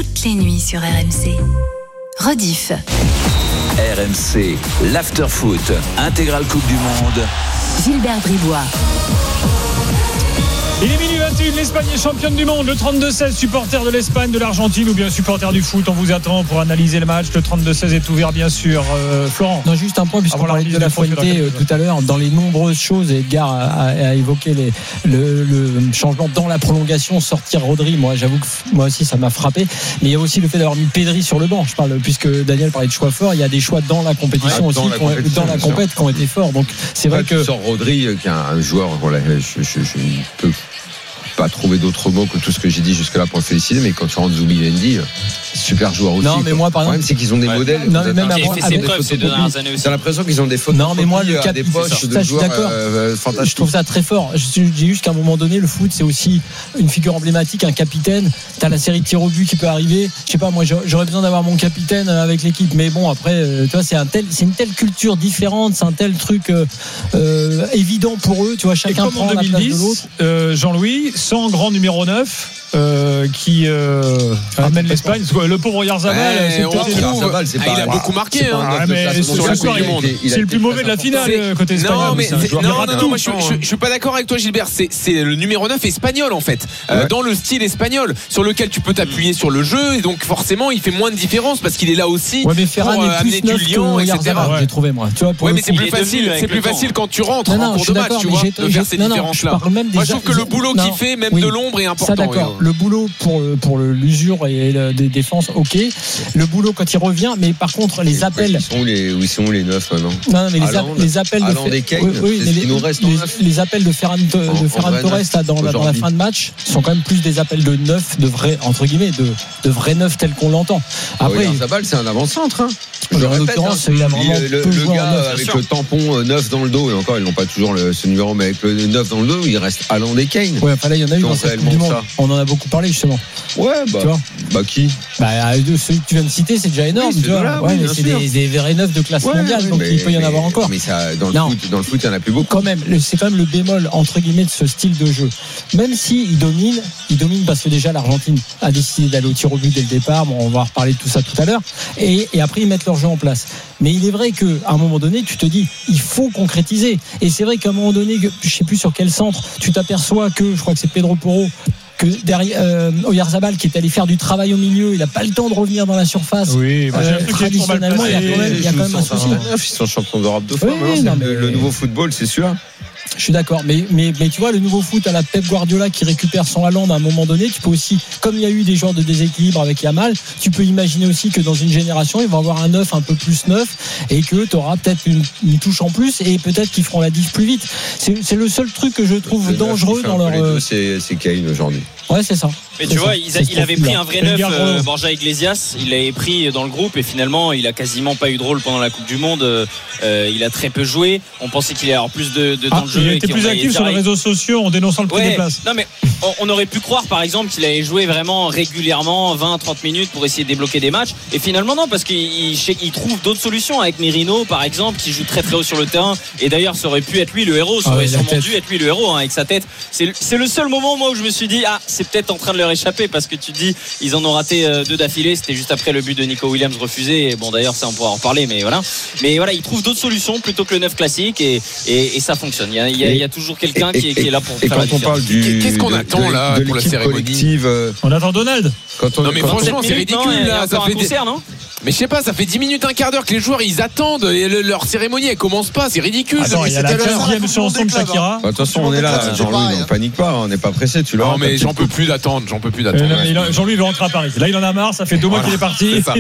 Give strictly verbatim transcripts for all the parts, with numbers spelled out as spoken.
toutes les nuits sur R M C. Rediff. R M C, l'after-foot, intégrale Coupe du Monde. Gilbert Bribois. Il est minuit vingt et une, l'Espagne est championne du monde. Le trente-deux seize, supporter de l'Espagne, de l'Argentine ou bien supporter du foot, on vous attend pour analyser le match. Le trente-deux seize est ouvert, bien sûr. Euh, Florent. Non, juste un point, puisqu'on parlait de la Fuente euh, tout à l'heure. Dans les nombreuses choses, Edgar a, a, a évoqué les, le, le changement dans la prolongation, sortir Rodri. Moi, j'avoue que moi aussi, ça m'a frappé. Mais il y a aussi le fait d'avoir mis Pedri sur le banc. Je parle, puisque Daniel parlait de choix forts. Il y a des choix dans la compétition ouais, aussi, dans la compétition, dans la compète qui ont été forts. Donc, c'est vrai que. Tu sors Rodri, qui est un joueur, voilà, je, je, je ne peux pas trouver d'autres mots que tout ce que j'ai dit jusque-là pour le féliciter, mais quand tu rentres Zubimendi, super joueur aussi. Non, mais moi, par exemple, le problème, c'est qu'ils ont des ouais. modèles. Non, mais même avant, fait ses preuves ces deux dernières années aussi. T'as l'impression qu'ils ont des photos. Non, mais moi, le cap, des poches de joueurs euh, fantastiques. Je trouve ça très fort. Je dis juste qu'à un moment donné, le foot, c'est aussi une figure emblématique, un capitaine. T'as la série de tirs au but qui peut arriver. Je sais pas, moi, j'aurais besoin d'avoir mon capitaine avec l'équipe, mais bon, après, tu vois, c'est un tel, c'est une telle culture différente, c'est un tel truc euh, euh, évident pour eux. Tu vois, chacun prend la place de l'autre. Euh, Jean-Louis, sans grand numéro neuf. Euh, qui euh, ouais, amène l'Espagne. Le pauvre Yarzabal, ouais, c'est Yarzabal, c'est pas, ah, il a bah, beaucoup marqué. Hein. Ah, mais sur ce soir, c'est le plus mauvais de la finale c'est... côté espagnol. Non, mais non, non, non, non, moi je, je, je suis pas d'accord avec toi, Gilbert. C'est, c'est le numéro neuf espagnol en fait, ouais. euh, dans le style espagnol, sur lequel tu peux t'appuyer sur le jeu, et donc forcément il fait moins de différence parce qu'il est là aussi ouais, mais Ferran pour euh, amener du lion, et cetera. Ouais. J'ai trouvé moi. Tu vois, ouais, mais c'est plus facile. C'est plus facile quand tu rentres en cours de match, tu vois, de faire ces différences-là. Moi je trouve que le boulot qu'il fait, même de l'ombre, est important. D'accord. Le boulot pour pour l'usure et des défenses, ok. Le boulot quand il revient, mais par contre les appels. Ils sont les, où sont les neufs maintenant? Non, mais les, Allende, les appels Allende de Fer... oui, oui, les, nous reste les, les appels de Ferran, de, de Ferran Torres là, dans, la, dans la fin de match sont quand même plus des appels de neuf, de vrais entre guillemets, de, de vrais neufs tels qu'on l'entend. Après, ah oui, Zabal, c'est un avant-centre. Hein. Je en l'occurrence, il a vraiment le, peu le gars neuf, avec le tampon neuf dans le dos, et encore ils n'ont pas toujours le, ce numéro, mais avec le neuf dans le dos, il reste Allende et Kane. Ouais, enfin là il y en a eu dans cette Coupe du Monde. On en a beaucoup parlé justement. Ouais, bah, tu vois bah qui bah celui que tu viens de citer, c'est déjà énorme. Oui, tu vois. Là, ouais, oui, mais c'est des, des vrais neufs de classe ouais, mondiale, oui, donc mais, il peut y en mais, avoir encore. Mais ça, dans le non. foot, dans le foot, il y en a plus beaucoup. Quand même, c'est quand même le bémol entre guillemets de ce style de jeu. Même si il domine, il domine parce que déjà l'Argentine a décidé d'aller au tir au but dès le départ. Bon, on va reparler de tout ça tout à l'heure. Et, et après ils mettent leur jeu en place. Mais il est vrai que à un moment donné, tu te dis, il faut concrétiser. Et c'est vrai qu'à un moment donné, je sais plus sur quel centre, tu t'aperçois que, je crois que c'est Pedro Porro, que derrière euh, Oyarzabal qui est allé faire du travail au milieu, il n'a pas le temps de revenir dans la surface. Oui, bah, euh, traditionnellement, il y a quand même, il y a quand même un souci. Ils sont champions d'Europe deux fois. Oui, non, mais... le, le nouveau football, c'est sûr. Je suis d'accord, mais, mais, mais tu vois, le nouveau foot à la Pep Guardiola qui récupère son Haaland à un moment donné, tu peux aussi, comme il y a eu des joueurs de déséquilibre avec Yamal, tu peux imaginer aussi que dans une génération, ils vont avoir un neuf un peu plus neuf et que tu auras peut-être une, une touche en plus et peut-être qu'ils feront la diff plus vite. C'est, c'est le seul truc que je trouve le dangereux dans leur. Deux, c'est, c'est Kane aujourd'hui. Ouais, c'est ça. Mais tu vois, il, il avait pris un vrai neuf, euh, Borja Iglesias, il l'avait pris dans le groupe et finalement, il a quasiment pas eu de rôle pendant la Coupe du Monde. Euh, il a très peu joué. On pensait qu'il allait avoir plus de, de temps ah, de jeu. Il était plus actif sur les réseaux sociaux en dénonçant le prix ouais, des places. Non mais on, on aurait pu croire par exemple qu'il allait jouer vraiment régulièrement vingt à trente minutes pour essayer de débloquer des matchs. Et finalement non, parce qu'il il, il trouve d'autres solutions avec Merino par exemple, qui joue très très haut sur le terrain. Et d'ailleurs, ça aurait pu être lui le héros. Ça ah, aurait sûrement dû être lui le héros hein, avec sa tête. C'est, c'est le seul moment moi où je me suis dit ah c'est peut-être en train de leur échapper parce que tu dis ils en ont raté deux d'affilée. C'était juste après le but de Nico Williams refusé. Et bon d'ailleurs ça on pourra en reparler, mais voilà. Mais voilà, il trouve d'autres solutions plutôt que le neuf classique et, et, et ça fonctionne. Il y a, il y a, il y a toujours quelqu'un qui est, qui est là pour et faire quand la différence. On parle du, Qu'est-ce qu'on attend de, là de pour la cérémonie collective euh... On attend Donald. Quand on, non mais quand franchement on... c'est ridicule non, là. Ça fait un concert, des... non mais je sais pas, ça fait dix minutes, un quart d'heure que les joueurs ils attendent et le, leur cérémonie elle commence pas, c'est ridicule. Attends, il y a la quinzième chanson de Shakira. De toute façon, on est là, Jean-Louis, on panique pas, on n'est pas pressé, tu l'as. Non, mais j'en peux plus d'attendre, j'en peux plus d'attendre. Euh, non, Jean-Louis veut rentrer à Paris. Là, il en a marre, ça fait deux mois qu'il est parti. C'est ça.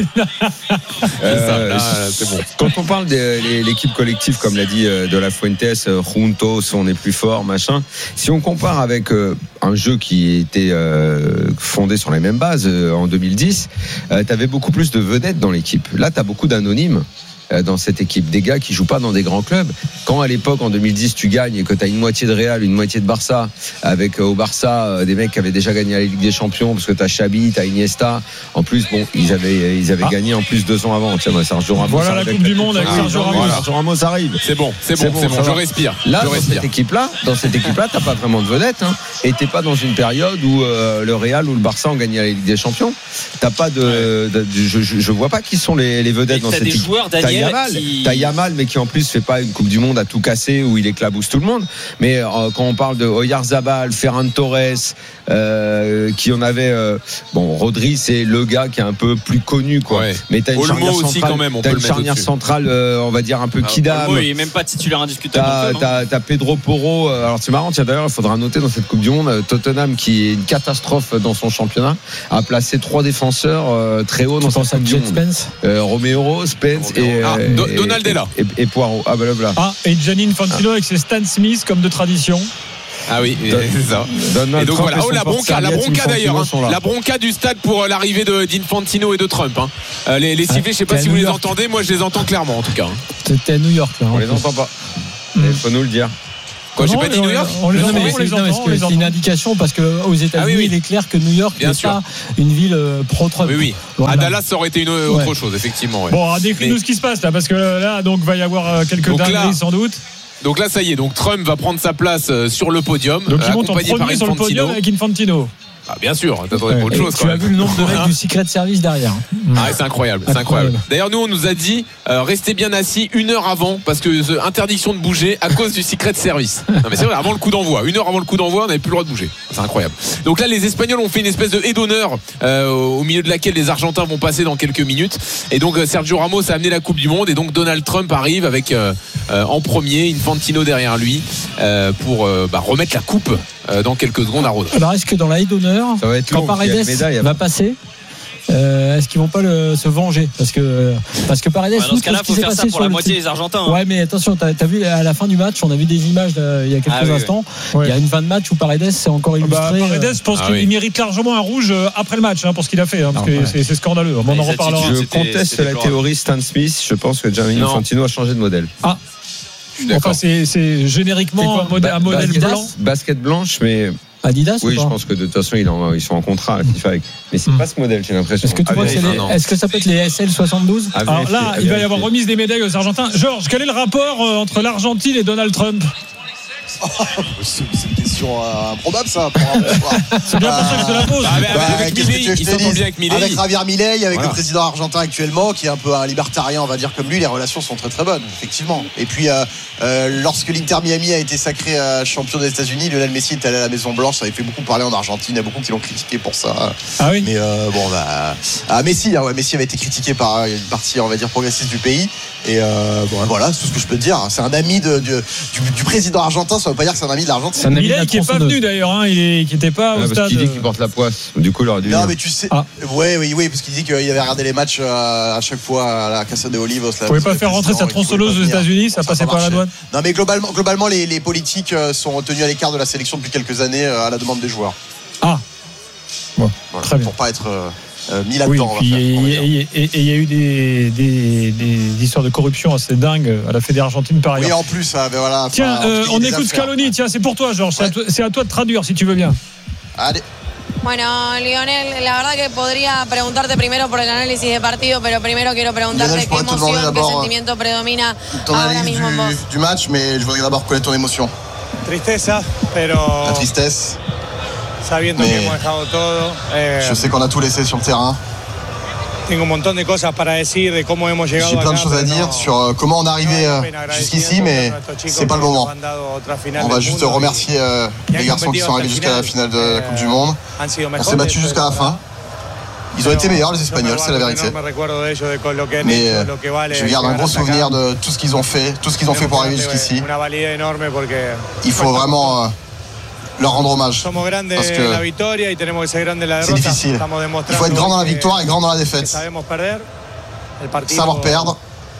euh, là, c'est bon. Quand on parle de l'équipe collective, comme l'a dit De La Fuentes, Juntos, on est plus fort, machin. Si on compare avec un jeu qui était fondé sur les mêmes bases en deux mille dix, tu avais beaucoup plus de vedettes dans l'équipe. Là, tu as beaucoup d'anonymes. euh, dans cette équipe, des gars qui jouent pas dans des grands clubs. Quand à l'époque en deux mille dix tu gagnes et que tu as une moitié de Real, une moitié de Barça, avec euh, au Barça euh, des mecs qui avaient déjà gagné la Ligue des Champions, parce que tu as Xavi, tu as Iniesta. En plus, bon, ils avaient ils avaient ah. gagné en plus deux ans avant. Tiens, moi, Sergio Ramos. Voilà la Coupe du Monde avec Sergio Ramos. Voilà. Sergio Ramos arrive. C'est bon, c'est bon, c'est bon. C'est bon je respire. Là, je dans respire. cette équipe-là, dans cette équipe-là, t'as pas vraiment de vedette, hein, et t'es pas dans une période où euh, le Real ou le Barça ont gagné la Ligue des Champions. T'as pas de, ouais. de, de je, je, je vois pas qui sont les, les vedettes et dans cette équipe. Joueurs, Daniel, t'as Yamal, qui... t'as Yamal, mais qui en plus fait pas une Coupe du Monde à tout casser où il éclabousse tout le monde. Mais euh, quand on parle de Oyarzabal, Ferran Torres, euh, qui en avait, euh, bon, Rodri, c'est le gars qui est un peu plus connu, quoi. Ouais. Mais t'as une Olmo charnière aussi centrale, quand même, on t'as peut une le mettre charnière au-dessus. centrale, euh, on va dire un peu ah, kidam. Olmo, il est même pas titulaire indiscutable. T'as, t'as, t'as Pedro Porro. Alors c'est marrant, tiens, d'ailleurs, il faudra noter dans cette Coupe du Monde, Tottenham, qui est une catastrophe dans son championnat, a placé trois défenseurs euh, très haut dans cette Coupe du Monde. Spence euh, Romero, Spence Romero. et, ah, euh, Do- et, Donald est là. Et, et, et Poirot. Ah, bah là, là. Ah, et Gianni Infantino ah. avec ses Stan Smith comme de tradition. Ah oui, Don, c'est ça. Donald et donc Trump voilà, oh la bronca, la bronca d'ailleurs, hein, la bronca du stade pour l'arrivée de d'Infantino et de Trump. Hein. Euh, les, les sifflets, je sais pas si vous les entendez, moi je les entends clairement en tout cas. C'était à New York là. On les entend pas. Il mmh. faut nous le dire. Quoi, j'ai pas dit New York. On les entend, mais on les entend. C'est une indication parce qu'aux États-Unis, ah oui, oui. il est clair que New York n'est pas une ville pro-Trump. Oui, oui. Voilà. À Dallas, ça aurait été une autre ouais. chose, effectivement. Ouais. Bon, décris-nous mais... ce qui se passe là, parce que là, donc, va y avoir quelques dingueries sans doute. Donc là, ça y est. Donc Trump va prendre sa place sur le podium. Donc il monte en premier sur le podium avec Infantino. Ah bien sûr, t'attendais pas autre chose. Tu as vu le nombre de mecs du Secret Service derrière. Ah ouais, c'est incroyable, c'est incroyable. D'ailleurs, nous on nous a dit euh, restez bien assis une heure avant parce que euh, interdiction de bouger à cause du Secret Service. Non mais c'est vrai, avant le coup d'envoi, une heure avant le coup d'envoi, on n'avait plus le droit de bouger. C'est incroyable. Donc là, les Espagnols ont fait une espèce de haie d'honneur euh, au milieu de laquelle les Argentins vont passer dans quelques minutes. Et donc euh, Sergio Ramos a amené la Coupe du Monde et donc Donald Trump arrive avec euh, euh, en premier Infantino derrière lui euh, pour euh, bah, remettre la coupe. Dans quelques secondes à Rodri. Alors est-ce que dans la haie d'honneur, quand Paredes va passer, euh, est-ce qu'ils vont pas le, se venger parce que parce que Paredes, ouais, dans ce cas-là, il faut faire ça pour la moitié des Argentins. Hein. Ouais, mais attention, t'as, t'as vu à la fin du match, on a vu des images là, il y a quelques ah, oui, instants. Oui. Il y a une fin de match où Paredes c'est encore illustré. Bah, Paredes, je pense ah, qu'il oui. mérite largement un rouge après le match hein, pour ce qu'il a fait, hein, parce non, que ouais. c'est, c'est scandaleux. On en reparlera. Je conteste la théorie Stan Smith. Je pense que Gianni Infantino a changé de modèle. Ah. Enfin, c'est, c'est génériquement c'est un modèle Adidas, blanc. Basket blanche, mais. Adidas oui, ou pas je pense que de toute façon ils, en, ils sont en contrat à FIFA avec. Mais c'est mmh. pas ce modèle, j'ai l'impression. Est-ce que, tu vois que, les, est-ce que ça peut être les S L soixante-douze? Alors là, il va y avoir remise des médailles aux Argentins. Georges, quel est le rapport entre l'Argentine et Donald Trump? Oh, c'est une question euh, improbable ça. C'est bien pour ça que je te la pose. Bah, avec, bah, avec Milei, il s'entend bien avec Milei. Avec Javier Milei, avec voilà. le président argentin actuellement, qui est un peu un libertarien, on va dire comme lui, les relations sont très très bonnes, effectivement. Et puis, euh, euh, lorsque l'Inter Miami a été sacré euh, champion des États-Unis, Lionel Messi est allé à la Maison Blanche, ça avait fait beaucoup parler en Argentine, il y a beaucoup qui l'ont critiqué pour ça. Ah oui. Mais euh, bon, bah, ah, Messi, hein, ouais, Messi avait été critiqué par une partie, on va dire, progressiste du pays. Et euh, bon, voilà, c'est tout ce que je peux te dire. C'est un ami de, de, du, du président argentin, ça veut pas dire que c'est un ami de l'Argentine. C'est un ami Milei qui est pas venu d'ailleurs, hein, il qui était pas au ah, stade. Parce qu'il dit qu'il porte la poisse. Du coup, il aurait dû. Non, mais tu sais. Ah. Ouais, oui, oui, parce qu'il dit qu'il avait regardé les matchs à chaque fois à la Casa de Olivos. Vous pouvez pas faire rentrer sa tronçonneuse aux États-Unis, ça, ça passait pas à la douane. Non, mais globalement, globalement les, les politiques sont tenus à l'écart de la sélection depuis quelques années à la demande des joueurs. Ah. Bon, voilà, très bien. Pour pas être. Euh, mis oui, là-dedans. Et il y a eu des, des, des histoires de corruption assez dingues à la Fédération argentine par ailleurs. Oui, en plus, hein, voilà. Tiens, euh, on écoute Scaloni. Tiens, c'est pour toi, Georges. Ouais. C'est, à toi, c'est à toi de traduire si tu veux bien. Allez. Bueno, Lionel, la verdad que podría preguntarte primero por el análisis de partido, pero primero quiero preguntarte Lionel, qué emoción, qué sentimiento predomina ahora mismo en vos. Du match, mais je voudrais d'abord connaître ton émotion. Tristeza, pero. La tristesse. Sabiendo que hemos dejado todo. Eh, je sais qu'on a tout laissé sur le terrain. Tengo un montón de cosas para decir de cómo hemos llegado. J'ai plein de choses à dire sur comment on est arrivé jusqu'ici, mais c'est pas le moment. On va juste remercier euh, les garçons qui sont arrivés jusqu'à la finale de la Coupe du Monde. On s'est battu jusqu'à la fin. Ils ont été meilleurs, les Espagnols, c'est la vérité. Mais euh, je garde un gros souvenir de tout ce qu'ils ont fait, tout ce qu'ils ont fait pour arriver jusqu'ici. Il faut vraiment. Euh, leur rendre hommage parce que c'est difficile. Il faut être grand dans la victoire et grand dans la défaite. Savoir perdre.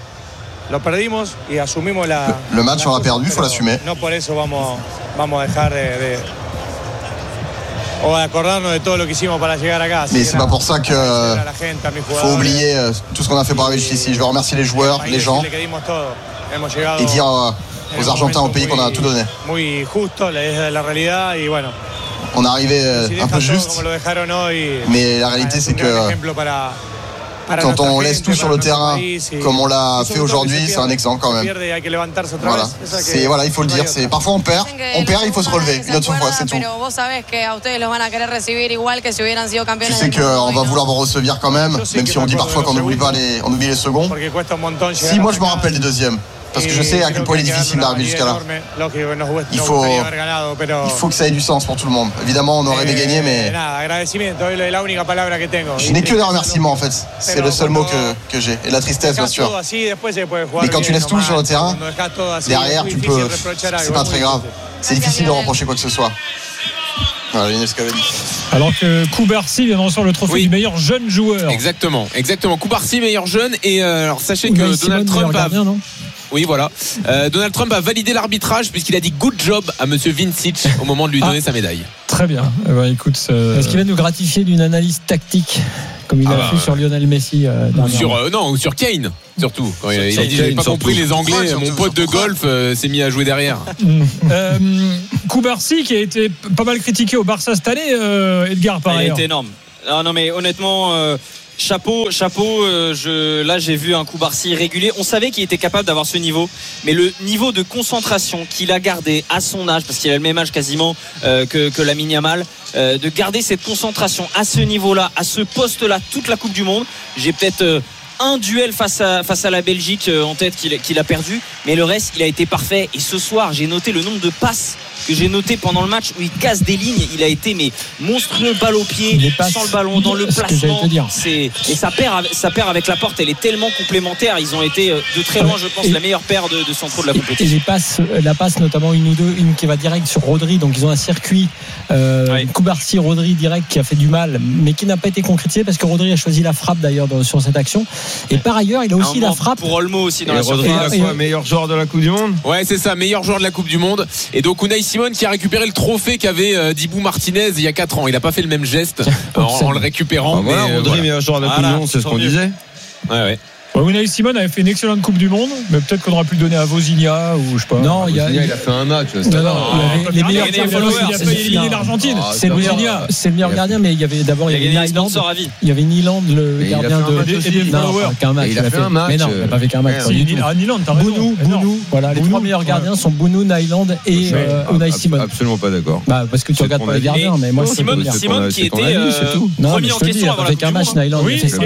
Le match on l'a perdu, il faut l'assumer. Mais c'est pas pour ça que faut oublier tout ce qu'on a fait pour arriver jusqu'ici. Je veux remercier les joueurs, les gens, et dire aux Argentins, au pays, qu'on a tout donné. On est arrivé un peu juste, mais la réalité c'est que quand on laisse tout sur le terrain comme on l'a fait aujourd'hui, c'est un exemple quand même. Voilà, c'est, voilà, il faut le dire. C'est, parfois on perd, on perd, il faut se relever une autre fois, c'est tout. Tu sais qu'on va vouloir vous recevoir quand même, même si on dit parfois qu'on n'oublie pas les, on oublie les seconds. Si, moi je me rappelle des deuxièmes. Parce que je sais à quel point il est difficile d'arriver jusqu'à là. Il faut, il faut que ça ait du sens pour tout le monde. Évidemment, on aurait aimé gagner, mais je n'ai que des remerciements en fait. C'est le seul mot que, que j'ai. Et la tristesse, bien sûr. Mais quand tu laisses tout sur le terrain, derrière, tu peux. C'est pas très grave. C'est difficile de reprocher quoi que ce soit. Voilà, Lionel Scaloni. Alors que Koubarsi vient de recevoir le trophée oui. du meilleur jeune joueur. Exactement, exactement. Koubarsi, meilleur jeune. Et euh, alors sachez que Donald Simone, Trump a. Gardien, non Oui, voilà. Euh, Donald Trump a validé l'arbitrage puisqu'il a dit good job à monsieur Vincic au moment de lui donner ah, sa médaille. Très bien. Eh ben, écoute, euh... est-ce qu'il va nous gratifier d'une analyse tactique comme il ah a bah, fait sur Lionel Messi euh, ou sur euh, non ou sur Kane surtout. Quand il, il a dit j'ai pas compris les Anglais. Mon pote de golf euh, s'est mis à jouer derrière. euh, Koubarsi qui a été pas mal critiqué au Barça cette année, euh, Edgar par ailleurs. Il a été énorme. Non, non mais honnêtement. Euh... Chapeau, chapeau. Euh, je, là, j'ai vu un Koubarsi régulier. On savait qu'il était capable d'avoir ce niveau, mais le niveau de concentration qu'il a gardé à son âge, parce qu'il a le même âge quasiment euh, que, que Lamine Yamal, euh, de garder cette concentration à ce niveau-là, à ce poste-là, toute la Coupe du Monde. J'ai peut-être euh, un duel face à face à la Belgique euh, en tête qu'il, qu'il a perdu, mais le reste, il a été parfait. Et ce soir, j'ai noté le nombre de passes que j'ai noté pendant le match où il casse des lignes. Il a été mais monstrueux, balle au pied, sans le ballon, dans le placement. C'est, et sa paire, sa paire avec la porte, elle est tellement complémentaire. Ils ont été de très loin, je pense, et la meilleure paire de, de centraux de la compétition. Et les passes, la passe notamment une ou deux, une qui va direct sur Rodri. Donc ils ont un circuit euh, oui. Koubarsi Rodri direct qui a fait du mal, mais qui n'a pas été concrétisé parce que Rodri a choisi la frappe d'ailleurs dans, sur cette action. Et par ailleurs, il a aussi la frappe pour Olmo aussi dans et la Rodri, il a quoi, meilleur joueur de la Coupe du Monde. Ouais, c'est ça, meilleur joueur de la Coupe du Monde. Et donc Unai Simone qui a récupéré le trophée qu'avait euh, Dibou Martinez il y a quatre ans. Il n'a pas fait le même geste en, en le récupérant. Ah, voilà, mais, Rodri, voilà. meilleur joueur de la Coupe du Monde, c'est ce qu'on disait. Ouais, ouais. Unai Simone avait fait une excellente Coupe du Monde, mais peut-être qu'on aurait pu le donner à Vozinha ou je sais pas. Non, il, a, il a fait un match. Non, non, non, les meilleurs gardiens, il a failli éliminer l'Argentine. Ah, c'est Vozinha, c'est le meilleur gardien, mais il y avait d'abord il y avait Nyland. Il y avait Nyland, le gardien de. Non, qu'un match. Il a fait un match. Mais non, il n'a pas fait qu'un match. Ah, Nyland, t'as raison. Bounou, Bounou. Voilà, les trois meilleurs gardiens sont Bounou, Nyland et Unai Simone. Absolument pas d'accord. Bah parce que tu regardes pas les gardiens, mais moi Simone qui était remis en question avant la Coupe du Monde. Un match Nyland.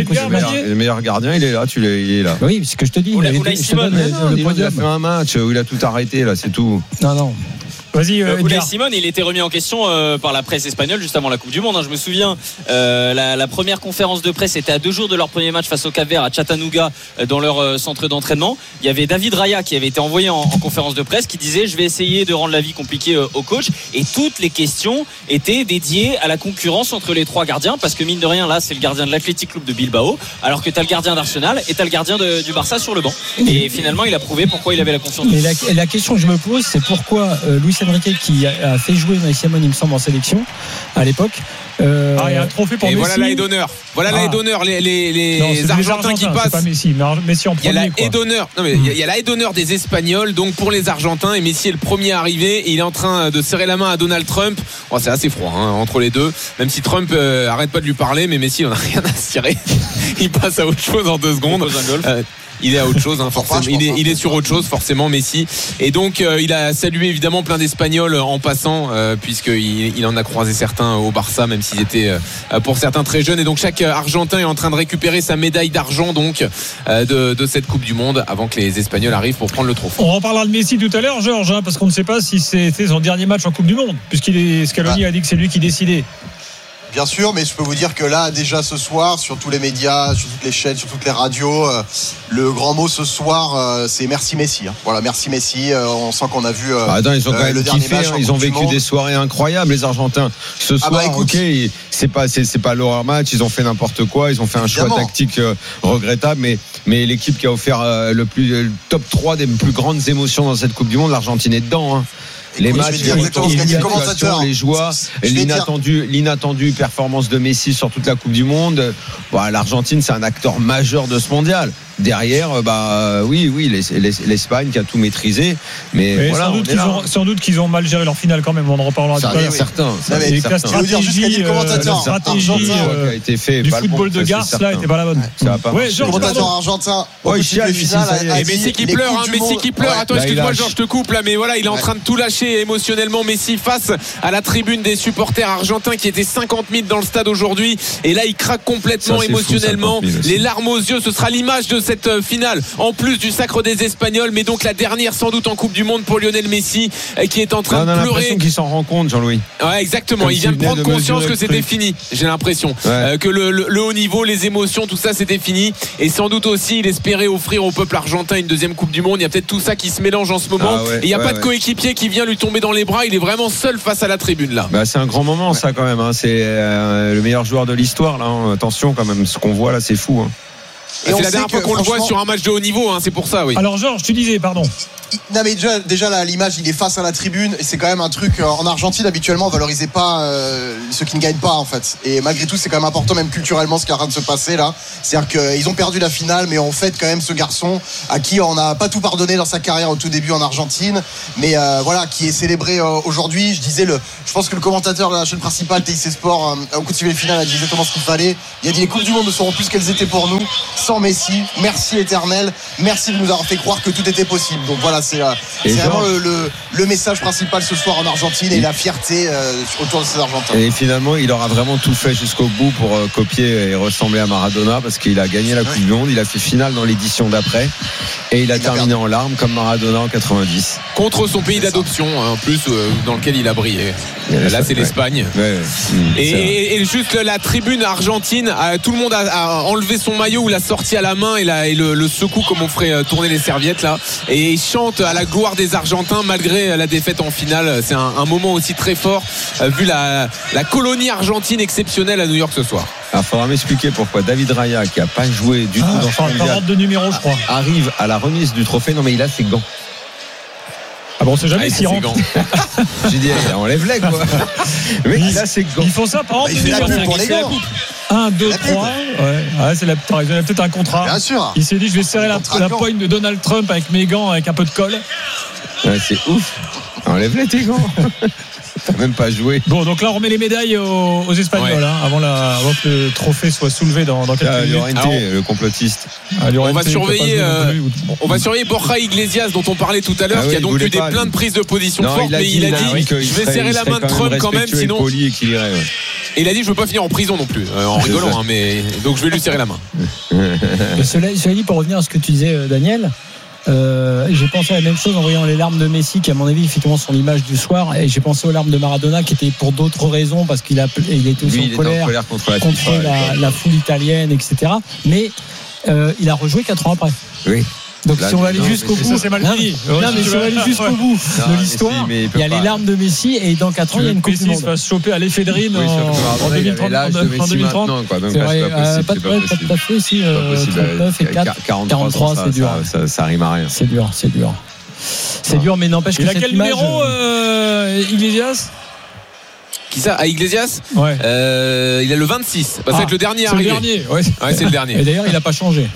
Le meilleur gardien, il est là. Tu l'es, il est là. Oui, ce que je te dis. Il, Unai Simone, non, il a fait un match où il a tout arrêté, là, c'est tout. Non, non. Vas-y, euh, Unai Simone, il était remis en question euh, par la presse espagnole juste avant la Coupe du Monde. Hein. Je me souviens, euh, la, la première conférence de presse était à deux jours de leur premier match face au Cap-Vert à Chattanooga, euh, dans leur euh, centre d'entraînement. Il y avait David Raya qui avait été envoyé en, en conférence de presse, qui disait je vais essayer de rendre la vie compliquée euh, au coach. Et toutes les questions étaient dédiées à la concurrence entre les trois gardiens, parce que mine de rien, là, c'est le gardien de l'Athletic Club de Bilbao, alors que t'as le gardien d'Arsenal et t'as le gardien de, du Barça sur le banc. Et finalement, il a prouvé pourquoi il avait la confiance. Et la, la question que je me pose, c'est pourquoi euh, Luis Enrique, qui a a fait jouer Unai Simone, il me semble, en sélection à l'époque. Euh... Ah, il y a un trophée pour et Messi. Voilà la haie d'honneur. Voilà ah. la haie d'honneur. Les, les, les, non, les Argentins qui passent. C'est pas Messi, mais Messi en premier. Il y a la quoi. haie d'honneur. Non, mais il y a la haie d'honneur des Espagnols, donc pour les Argentins. Et Messi est le premier arrivé. Et il est en train de serrer la main à Donald Trump. Oh, c'est assez froid hein, entre les deux. Même si Trump euh, arrête pas de lui parler, mais Messi, il en a rien à cirer. Il passe à autre chose en deux secondes. Euh, il est à autre chose hein, forcément. Il est, il est sur autre chose forcément Messi. Et donc euh, il a salué évidemment plein d'Espagnols en passant euh, puisqu'il il en a croisé certains au Barça, même s'ils étaient euh, pour certains très jeunes. Et donc chaque Argentin est en train de récupérer sa médaille d'argent donc euh, de, de cette Coupe du Monde avant que les Espagnols arrivent pour prendre le trophée. On reparlera de Messi tout à l'heure, Georges, hein, parce qu'on ne sait pas si c'était son dernier match en Coupe du Monde, puisqu'il est Scaloni ah. a dit que c'est lui qui décidait. Bien sûr, mais je peux vous dire que là, déjà ce soir, sur tous les médias, sur toutes les chaînes, sur toutes les radios, euh, le grand mot ce soir, euh, c'est merci Messi. Hein. Voilà, merci Messi. Euh, on sent qu'on a vu euh, bah, attends, ils ont quand même le kiffé, dernier match. Hein, ils ont vécu des soirées incroyables, les Argentins. Ce soir, ah bah, écoute, ok, c'est pas, c'est, c'est pas leur match. Ils ont fait n'importe quoi. Ils ont fait un évidemment. choix tactique euh, regrettable, mais, mais l'équipe qui a offert euh, le plus, le top trois des plus grandes émotions dans cette Coupe du Monde, l'Argentine est dedans. Hein. les Écoute, matchs, je vais dire exactement ce qu'a dit le commentateur. les joies, l'inattendu, l'inattendue performance de Messi sur toute la Coupe du Monde. Bon, l'Argentine, c'est un acteur majeur de ce mondial. Derrière, bah oui, oui, l'Espagne qui a tout maîtrisé, mais, mais voilà, sans, doute qu'ils ont, sans doute qu'ils ont mal géré leur finale quand même. On en reparlera tout à l'heure. Certain. Ça, et que la stratégie, euh, la stratégie euh, qui a été fait du football de Garce là était pas la bonne. Ouais, le commentateur argentin. Ouais, il le final. Et Messi qui pleure, hein, Messi qui pleure. Attends, excuse-moi, Georges, je te coupe là, mais voilà, il est en train de tout lâcher émotionnellement. Messi face à la tribune des supporters argentins qui étaient cinquante mille dans le stade aujourd'hui, et là il craque complètement émotionnellement. Les larmes aux yeux, ce sera l'image de cette finale. En plus du sacre des Espagnols, mais donc la dernière sans doute en Coupe du Monde pour Lionel Messi, qui est en train on de a pleurer. L'impression qu'il s'en rend compte, Jean-Louis. Ouais, exactement. Comme il vient de prendre conscience que c'était fini. J'ai l'impression ouais. euh, que le, le, le haut niveau, les émotions, tout ça, c'était fini. Et sans doute aussi, il espérait offrir au peuple argentin une deuxième Coupe du Monde. Il y a peut-être tout ça qui se mélange en ce moment. Ah ouais, et il n'y a ouais, pas de ouais. coéquipier qui vient lui tomber dans les bras. Il est vraiment seul face à la tribune là. Bah, c'est un grand moment, ouais. ça quand même. Hein. C'est euh, le meilleur joueur de l'histoire là. Hein. Attention quand même, ce qu'on voit là, c'est fou. Hein. Et c'est la dernière fois qu'on le voit sur un match de haut niveau, hein, c'est pour ça, oui. Alors Georges, tu disais, pardon. Non mais déjà, déjà là, l'image, il est face à la tribune et c'est quand même un truc. En Argentine, habituellement, on valorisait pas euh, ceux qui ne gagnent pas en fait. Et malgré tout, c'est quand même important, même culturellement, ce qui est en train de se passer là. C'est-à-dire qu'ils ont perdu la finale, mais on fête quand même ce garçon à qui on n'a pas tout pardonné dans sa carrière au tout début en Argentine, mais euh, voilà, qui est célébré euh, aujourd'hui. Je disais le, je pense que le commentateur de la chaîne principale T I C Sport, euh, au coup de suivre les finales, a dit exactement ce qu'il fallait. Il a dit les coupes du monde ne seront plus ce qu'elles étaient pour nous sans Messi. Merci éternel, merci de nous avoir fait croire que tout était possible. Donc voilà, c'est, euh, c'est vraiment le, le, le message principal ce soir en Argentine et la fierté euh, autour de ces Argentins. Et finalement, il aura vraiment tout fait jusqu'au bout pour euh, copier et ressembler à Maradona, parce qu'il a gagné la Coupe ouais. du Monde, il a fait finale dans l'édition d'après et il a il terminé a en larmes comme Maradona en quatre-vingt-dix. Contre son pays d'adoption, en plus, euh, dans lequel il a brillé. Là, là c'est ouais. l'Espagne. Ouais, ouais. Mmh, et, et, et juste la tribune argentine, euh, tout le monde a, a enlevé son maillot ou l'a sorti à la main et, la, et le, le secoue comme on ferait tourner les serviettes là. Et il chante à la gloire des Argentins malgré la défaite en finale. C'est un, un moment aussi très fort, euh, vu la, la colonie argentine exceptionnelle à New York ce soir. Il faudra m'expliquer pourquoi David Raya, qui n'a pas joué du ah, tout dans ce mondial, de numéro, je crois, arrive à la remise du trophée. Non mais il a ses gants. Ah bon, on sait jamais ah, s'il rentre. J'ai dit, enlève-les quoi. Le mec, il a ses gants. Ils font ça par exemple. Il fait la pub pour les gants. un, deux, trois. Ouais, ouais c'est la, il a peut-être un contrat. Bien sûr. Il s'est dit, je vais serrer la, la poigne de Donald Trump avec mes gants, avec un peu de colle. Ouais, c'est ouf. Enlève-les tes gants. T'as même pas joué. Bon, donc là on remet les médailles aux, aux Espagnols, ouais. hein, avant, la, avant que le trophée soit soulevé dans, dans quelques ah, minutes. Ah, on... le complotiste. Ah, on va surveiller, euh, on va surveiller Borja Iglesias dont on parlait tout à l'heure, ah, qui oui, a donc eu des pas, plein de prises de position non, fortes, mais dit, il a il dit, je vais serrer la main de Trump quand même, sinon. Poli et, qu'il irait, ouais. et il a dit, je veux pas finir en prison non plus, euh, en rigolant, hein, mais donc je vais lui serrer la main. Cela dit, pour revenir à ce que tu disais, Daniel. Euh, j'ai pensé à la même chose en voyant les larmes de Messi, qui à mon avis effectivement sont l'image du soir, et j'ai pensé aux larmes de Maradona qui étaient pour d'autres raisons, parce qu'il a, il était aussi Lui, en, colère, en colère contre la, contre FIFA, la, la foule italienne, et cetera. Mais euh, il a rejoué quatre ans après. Oui. Donc là, si on va aller non, jusqu'au bout, ça, c'est mal fini. Non, non mais si on va aller jusqu'au bout non, de l'histoire, il, il y a pas. les larmes de Messi, et dans quatre ans il y a une Coupe du Monde. Messi va se choper à l'éphédrine oui, en, en deux mille trente. En deux mille trente. C'est vrai, euh, pas tout à fait aussi. trente-neuf et quatre, quarante-trois, c'est dur. Ça, ça rime à rien. C'est dur, c'est dur. C'est dur, mais n'empêche que cette image. Il a quel numéro, Iglesias? Qui ça? À Iglesias? Ouais. Euh, il a le vingt-six. Bah, ah, c'est le dernier arrivé. C'est le dernier, ouais. Ouais, c'est le dernier. Et d'ailleurs, il n'a pas changé.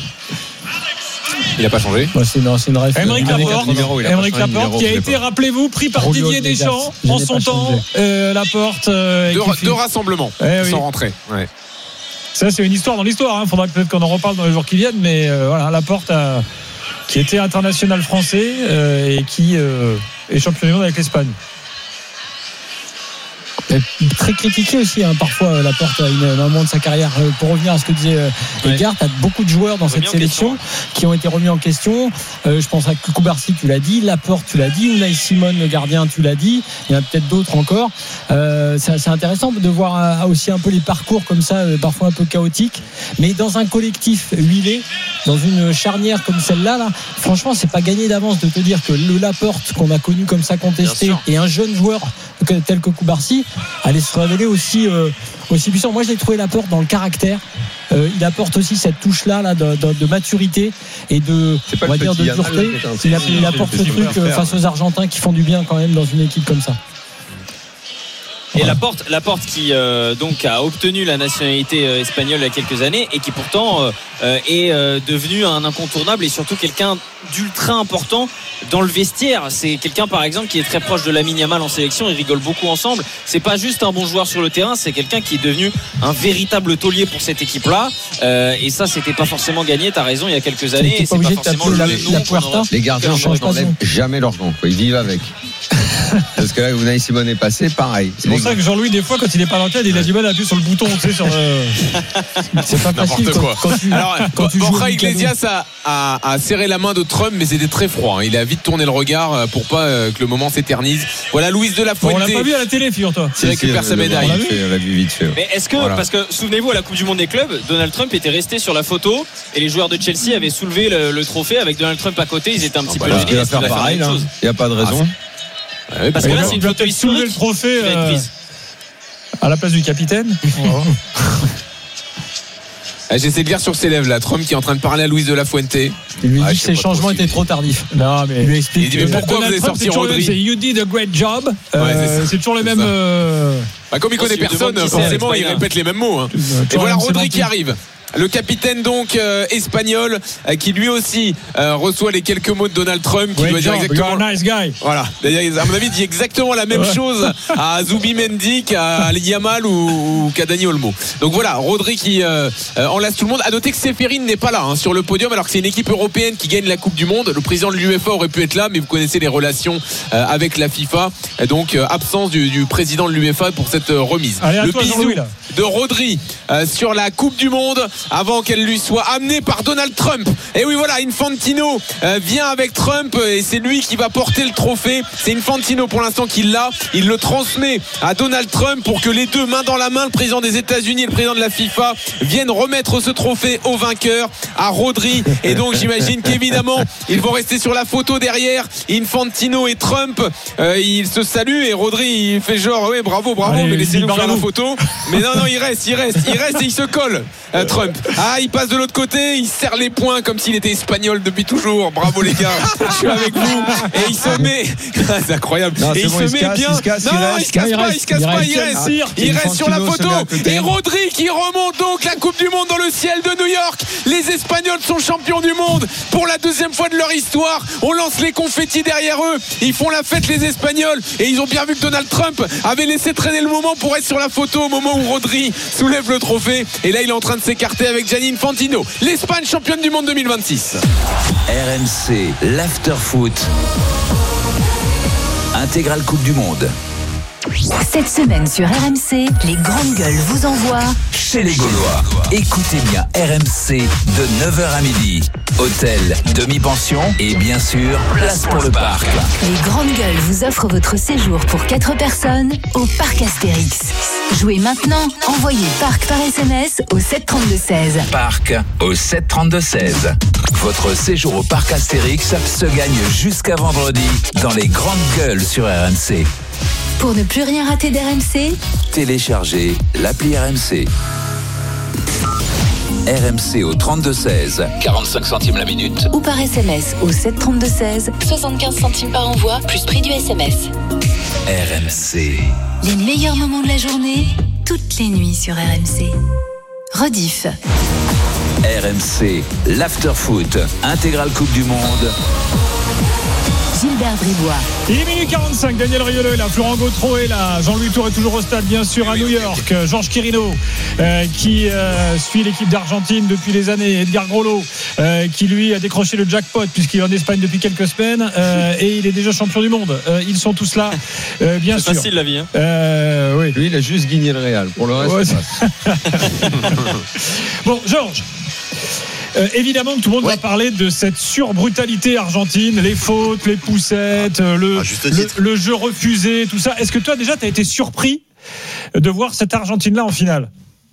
Il n'a pas changé. Ouais, c'est, non, c'est une ref. Aymeric Laporte, Aymeric Laporte qui a été, rappelez-vous, pris par Didier Deschamps en son temps. Euh, Laporte. Euh, deux, deux rassemblements eh oui. sans rentrer. Ouais. Ça, c'est une histoire dans l'histoire. Il hein. faudra peut-être qu'on en reparle dans les jours qui viennent. Mais euh, voilà, Laporte, a, qui était international français euh, et qui euh, est champion du monde avec l'Espagne. Très critiqué aussi hein, parfois Laporte à un moment de sa carrière. Pour revenir à ce que disait euh, Edgar, tu as beaucoup de joueurs dans cette sélection qui ont été remis en question. euh, je pense à Koubarsi, tu l'as dit, Laporte, tu l'as dit, Unai Simon, le gardien, tu l'as dit, il y en a peut-être d'autres encore. euh, c'est, c'est intéressant de voir euh, aussi un peu les parcours comme ça, euh, parfois un peu chaotiques, mais dans un collectif huilé, dans une charnière comme celle-là là, franchement c'est pas gagné d'avance de te dire que le Laporte qu'on a connu comme ça contesté et un jeune joueur tel que Koubarsi allait se révéler aussi, euh, aussi puissant. Moi je l'ai trouvé Laporte dans le caractère, euh, euh, il apporte aussi cette touche-là là, de, de, de maturité et de, on va dire, de dureté. Il, a, il apporte ce truc euh, face aux Argentins qui font du bien quand même dans une équipe comme ça. Et Laporte, Laporte qui euh, donc a obtenu la nationalité euh, espagnole il y a quelques années et qui pourtant euh, est euh, devenu un incontournable et surtout quelqu'un d'ultra important dans le vestiaire. C'est quelqu'un par exemple qui est très proche de Lamine Yamal en sélection. Ils rigolent beaucoup ensemble. C'est pas juste un bon joueur sur le terrain, c'est quelqu'un qui est devenu un véritable taulier pour cette équipe-là. Euh, et ça, c'était pas forcément gagné. T'as raison, il y a quelques années. Et c'est pas forcément le la, nom la Puerta. Les gardiens n'enlèvent jamais leur gant. Ils vivent avec. Parce que là, Unai Simon est passé, pareil. C'est pour ça que Jean-Louis, des fois, quand il est pas dans le cadre, il a du mal à appuyer sur le bouton, tu sais, sur le... C'est pas facile. N'importe quoi. Quand, quand tu, Alors, quand tu Borja Iglesias a, a, a serré la main de Trump, mais c'était très froid. Il a vite tourné le regard pour pas que le moment s'éternise. Voilà, Luis de la Fuente. Bon, on l'a pas vu à la télé, figure-toi. Il récupère sa médaille. On l'a vu vite fait. Mais est-ce que, voilà. Parce que souvenez-vous, à la Coupe du Monde des clubs, Donald Trump était resté sur la photo et les joueurs de Chelsea avaient soulevé le, le trophée avec Donald Trump à côté. Ils étaient un petit bah, peu gênés. Il va faire pareil. Il n'y a pas de raison. Ah, parce que là, c'est une photo historique. Le trophée euh, à la place du capitaine. Oh. Ah, j'essaie de lire sur ses lèvres là, Trump qui est en train de parler à Luis de la Fuente. Il lui ah, dit que ces changements étaient trop tardifs. Non, mais il lui explique. Il dit, mais pourquoi vous avez sorti Rodri? C'est You did a great job. Ouais, euh, c'est, c'est toujours les mêmes. Euh... Bah, comme il connaît personne, forcément il répète les mêmes mots. Hein. Et voilà Rodri qui arrive. Le capitaine donc euh, espagnol euh, qui lui aussi euh, reçoit les quelques mots de Donald Trump qui Great doit dire job, exactement you're a nice guy. Voilà, à mon avis il dit exactement la même chose à Zubimendi qu'à Yamal ou, ou qu'à Dani Olmo. Donc voilà, Rodri qui euh, enlace tout le monde. À noter que Ceferin n'est pas là hein, sur le podium alors que c'est une équipe européenne qui gagne la Coupe du Monde. Le président de l'U F A aurait pu être là mais vous connaissez les relations euh, avec la FIFA. Et donc euh, absence du, du président de l'U F A pour cette euh, remise. Allez, à le toi, bisou Jean-Louis, là. De Rodri euh, sur la Coupe du Monde avant qu'elle lui soit amenée par Donald Trump. Et oui voilà, Infantino euh, vient avec Trump et c'est lui qui va porter le trophée. C'est Infantino pour l'instant qui l'a. Il le transmet à Donald Trump pour que les deux, main dans la main, le président des États-Unis et le président de la FIFA, viennent remettre ce trophée au vainqueur, à Rodri. Et donc j'imagine qu'évidemment ils vont rester sur la photo derrière. Infantino et Trump, euh, ils se saluent et Rodri il fait genre ouais bravo bravo. Allez, mais laissez-nous faire la photo. Mais non non il reste il reste il reste et il se colle euh, Trump. Ah il passe de l'autre côté, il serre les poings comme s'il était espagnol depuis toujours. Bravo les gars, je suis avec vous. Et il se met, c'est incroyable. Non, et il bon, se il met casse, bien. Il se casse, non, il non, reste, il se casse il pas, reste, il se casse il pas, reste, il reste. il Il, il reste sur la photo. Et Rodri qui remonte donc la Coupe du Monde dans le ciel de New York. Les Espagnols sont champions du monde pour la deuxième fois de leur histoire. On lance les confettis derrière eux. Ils font la fête les Espagnols et ils ont bien vu que Donald Trump avait laissé traîner le moment pour être sur la photo au moment où Rodri soulève le trophée. Et là il est en train de s'écarter avec Gianni Infantino. L'Espagne championne du monde deux mille vingt-six. R M C, l'after-foot. Intégrale Coupe du Monde. Cette semaine sur R M C, les grandes gueules vous envoient chez les Gaulois. Écoutez bien R M C de neuf heures à midi. Hôtel, demi-pension et bien sûr, place pour le parc. Les grandes gueules vous offrent votre séjour pour quatre personnes au parc Astérix. Jouez maintenant, envoyez parc par S M S au sept trente-deux seize. Parc au sept trente-deux seize. Votre séjour au parc Astérix se gagne jusqu'à vendredi dans les grandes gueules sur R M C. Pour ne plus rien rater d'R M C, téléchargez l'appli R M C. R M C au trente-deux seize, quarante-cinq centimes la minute. Ou par S M S au sept trente-deux seize, soixante-quinze centimes par envoi, plus prix du S M S. R M C. Les meilleurs moments de la journée, toutes les nuits sur R M C. Rediff. R M C, l'after-foot, intégrale Coupe du Monde. Gilbert Bribois. Il est minuit quarante-cinq, Daniel Riolo est là, Florent Gautreau est là, Jean-Louis Tour est toujours au stade bien sûr à New York, Georges Quirino euh, qui euh, suit l'équipe d'Argentine depuis des années, Edgar Grollo euh, qui lui a décroché le jackpot puisqu'il est en Espagne depuis quelques semaines euh, et il est déjà champion du monde. Euh, ils sont tous là, euh, bien c'est sûr. C'est facile la vie. Hein. Euh, oui. Lui il a juste gagné le Real, pour le reste ouais, bon Georges, Euh, évidemment que tout le monde ouais. va parler de cette surbrutalité argentine, les fautes, les poussettes, ah, le, le, le jeu refusé, tout ça. Est-ce que toi déjà tu as été surpris de voir cette Argentine-là en finale ?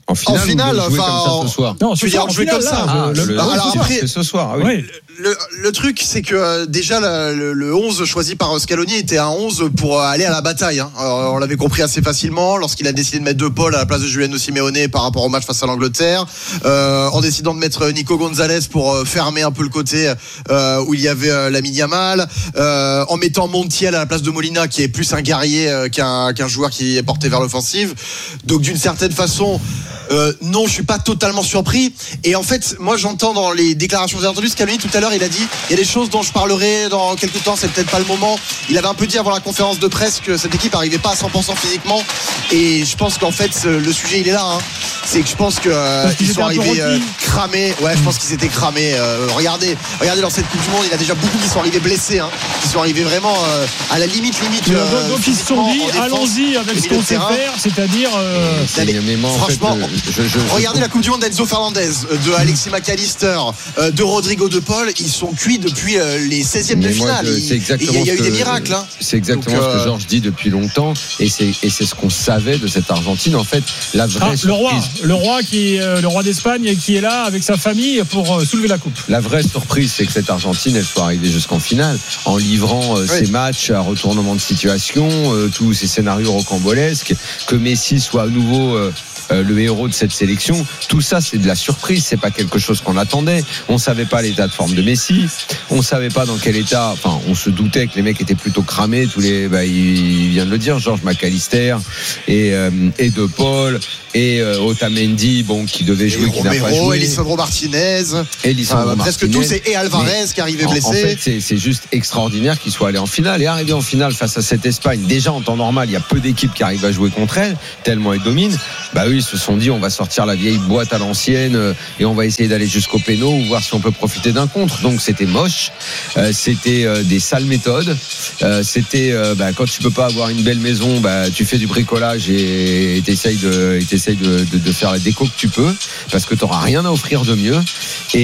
En finale, en finale, enfin, en... comme ça ce soir. Non, tu veux dire jouer comme ça. Ah, le, le, alors après, c'est ce soir. Ah, oui. Oui. Le, le truc, c'est que euh, déjà le, le, le onze choisi par Scaloni était un onze pour aller à la bataille. Hein. Alors, on l'avait compris assez facilement lorsqu'il a décidé de mettre De Paul à la place de Giuliano Simeone par rapport au match face à l'Angleterre, euh, en décidant de mettre Nico Gonzalez pour euh, fermer un peu le côté euh, où il y avait euh, Lamine Yamal, euh, en mettant Montiel à la place de Molina qui est plus un guerrier euh, qu'un, qu'un joueur qui est porté vers l'offensive. Donc d'une certaine façon, Euh, non, je suis pas totalement surpris. Et en fait, moi, j'entends dans les déclarations que j'ai entendues, Scaloni tout à l'heure, il a dit, il y a des choses dont je parlerai dans quelques temps. C'est peut-être pas le moment. Il avait un peu dit avant la conférence de presse que cette équipe arrivait pas à cent pour cent physiquement. Et je pense qu'en fait, le sujet, il est là. Hein. C'est que je pense que euh, ils sont arrivés euh, cramés. Ouais, je pense qu'ils étaient cramés. Euh, regardez, regardez dans cette Coupe du Monde, il y a déjà beaucoup qui sont arrivés blessés, hein, qui sont arrivés vraiment euh, à la limite, limite. Euh, donc, donc ils se sont dit, allons-y avec ce qu'on sait faire, c'est-à-dire. Euh... C'est, mais moi, franchement. En fait, euh, Je, je, regardez je... la Coupe du Monde d'Enzo Fernandez, de Alexis McAllister, de Rodrigo De Paul. Ils sont cuits depuis les seizièmes de finale. Il y a eu des miracles. Hein. C'est exactement Donc, euh... ce que Georges dit depuis longtemps, et c'est, et c'est ce qu'on savait de cette Argentine. En fait, la vraie ah, surprise. Le roi, le roi qui est euh, le roi d'Espagne qui est là avec sa famille pour euh, soulever la coupe. La vraie surprise, c'est que cette Argentine, elle soit arrivée jusqu'en finale en livrant euh, oui. ses matchs à retournement de situation, euh, tous ces scénarios rocambolesques, que Messi soit à nouveau euh, Euh, le héros de cette sélection. Tout ça, c'est de la surprise, c'est pas quelque chose qu'on attendait. On savait pas l'état de forme de Messi, on savait pas dans quel état, enfin on se doutait que les mecs étaient plutôt cramés, tous les, bah, il vient de le dire, Georges McAllister et, euh, et De Paul et euh, Otamendi, bon, qui devait jouer, et qui Romero, n'a pas joué, et Lisandro Martinez et Lisandro ah, Martinez, presque tous, et Alvarez qui arrivait en, blessé. En fait, c'est, c'est juste extraordinaire qu'ils soient allés en finale, et arriver en finale face à cette Espagne. Déjà en temps normal, il y a peu d'équipes qui arrivent à jouer contre elle, tellement elles dominent. Bah eux, ils se sont dit, on va sortir la vieille boîte à l'ancienne euh, et on va essayer d'aller jusqu'au péno ou voir si on peut profiter d'un contre. Donc c'était moche, euh, c'était euh, des sales méthodes, euh, c'était euh, bah, quand tu peux pas avoir une belle maison, bah, tu fais du bricolage et t'essayes de, et t'essayes de, de, de faire la déco que tu peux, parce que t'auras rien à offrir de mieux. Et,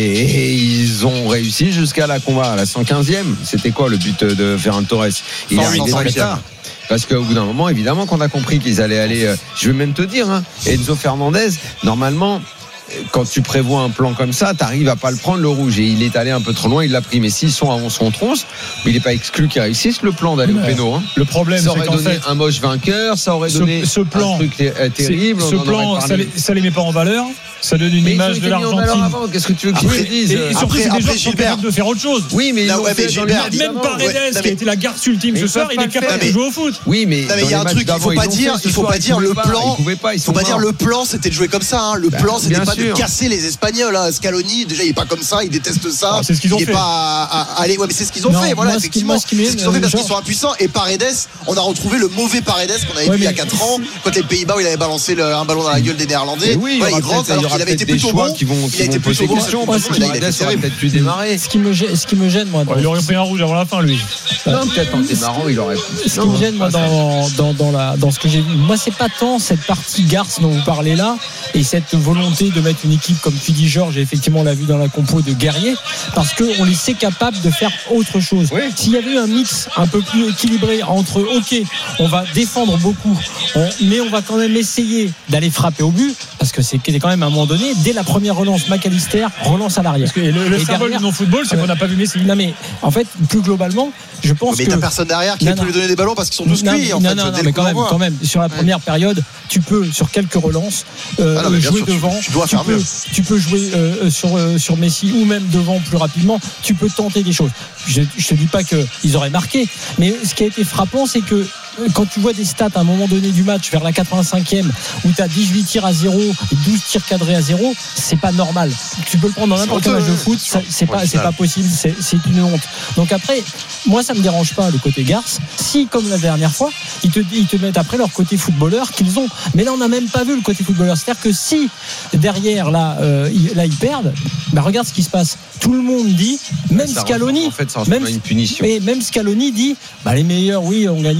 et ils ont réussi jusqu'à la combat à la cent quinzième. C'était quoi le but de Ferran Torres? Il est arrivé trop tard. Parce qu'au bout d'un moment, évidemment qu'on a compris qu'ils allaient aller, euh, je vais même te dire, hein, Enzo Fernandez, normalement, quand tu prévois un plan comme ça, t'arrives à pas le prendre, le rouge, et il est allé un peu trop loin, il l'a pris. Mais s'ils sont à onze contre onze, il n'est pas exclu qu'ils réussissent le plan d'aller ouais. au péno. Hein. Le problème, ça aurait c'est qu'en donné fait, un moche vainqueur, ça aurait ce, donné ce plan, un truc terrible. Ce plan, ça les, ça les met pas en valeur. Ça donne une mais image de l'Argentine. Avant. Qu'est-ce que tu veux qu'ils te disent? Et, et surtout, après, c'est des joueurs qui sont capables de faire autre chose. Oui, mais, là, ouais, mais Gilbert, même Paredes, ouais, qui a été la garce ultime ce soir, il est capable de jouer au foot. Oui, mais il y a un truc, il faut pas dire, il faut pas dire le plan. Il faut pas dire le plan, c'était de jouer comme ça. Le plan, c'était pas de casser les Espagnols. Scaloni, déjà, il est pas comme ça, il déteste ça. C'est ce qu'ils ont fait. Il est pas allez, ouais, mais c'est ce qu'ils ont fait. Voilà, effectivement. C'est ce qu'ils ont fait parce qu'ils sont impuissants. Et Paredes, on a retrouvé le mauvais Paredes qu'on avait vu il y a quatre ans, quand les Pays-Bas, il avait balancé un ballon dans la gueule des Néerlandais. Oui, il rentre alors qu'il avait été plutôt bon. Qui vont, qui vont poser des questions. Parce qu'il aurait peut-être pu démarrer. Ce qui me gêne, ce qui me gêne moi. Ouais, il aurait pris un rouge avant la fin, lui. Non, peut-être en démarrant, il aurait. Ce qui me gêne moi dans, dans, dans, la, dans ce que j'ai vu, moi c'est pas tant cette partie garce dont vous parlez là et cette volonté de mettre une équipe comme tu dis Georges, et effectivement on l'a vu dans la compo de guerriers, parce qu'on les sait capables de faire autre chose. Oui. S'il y avait eu un mix un peu plus équilibré entre ok, on va défendre beaucoup, on, mais on va quand même essayer d'aller frapper au but, parce que c'est quand même à un moment donné, dès la première relance, McAllister relance à l'arrière. Parce que le, le symbole derrière, du non-football, c'est euh, qu'on n'a pas vu Messi. Non mais en fait, plus globalement, je pense mais que. Mais t'as personne derrière qui non, peut lui donner des ballons parce qu'ils sont tous non, cuits. Non, en non, fait, non, non mais quand même, quand même, sur la première ouais. période, tu peux sur quelques relances euh, ah non, jouer sûr, devant. Tu, tu dois tu faire peux, mieux. Tu peux jouer euh, sur euh, sur Messi ou même devant plus rapidement. Tu peux tenter des choses. Je, je te dis pas qu'ils auraient marqué, mais ce qui a été frappant, c'est que quand tu vois des stats à un moment donné du match vers la quatre-vingt-cinquième où tu as dix-huit tirs à zéro et douze tirs cadrés à zéro, c'est pas normal. Tu peux le prendre dans n'importe quel match de foot, ça, c'est pas c'est pas possible, c'est, c'est une honte. Donc après, moi ça me dérange pas le côté garce. Si comme la dernière fois, ils te ils te mettent après leur côté footballeur qu'ils ont. Mais là on n'a même pas vu le côté footballeur. C'est-à-dire que si derrière là euh, ils, là ils perdent, bah regarde ce qui se passe. Tout le monde dit, même ça Scaloni, en fait, ça même une punition. Et même Scaloni dit, bah les meilleurs oui ont gagné, on a perdu.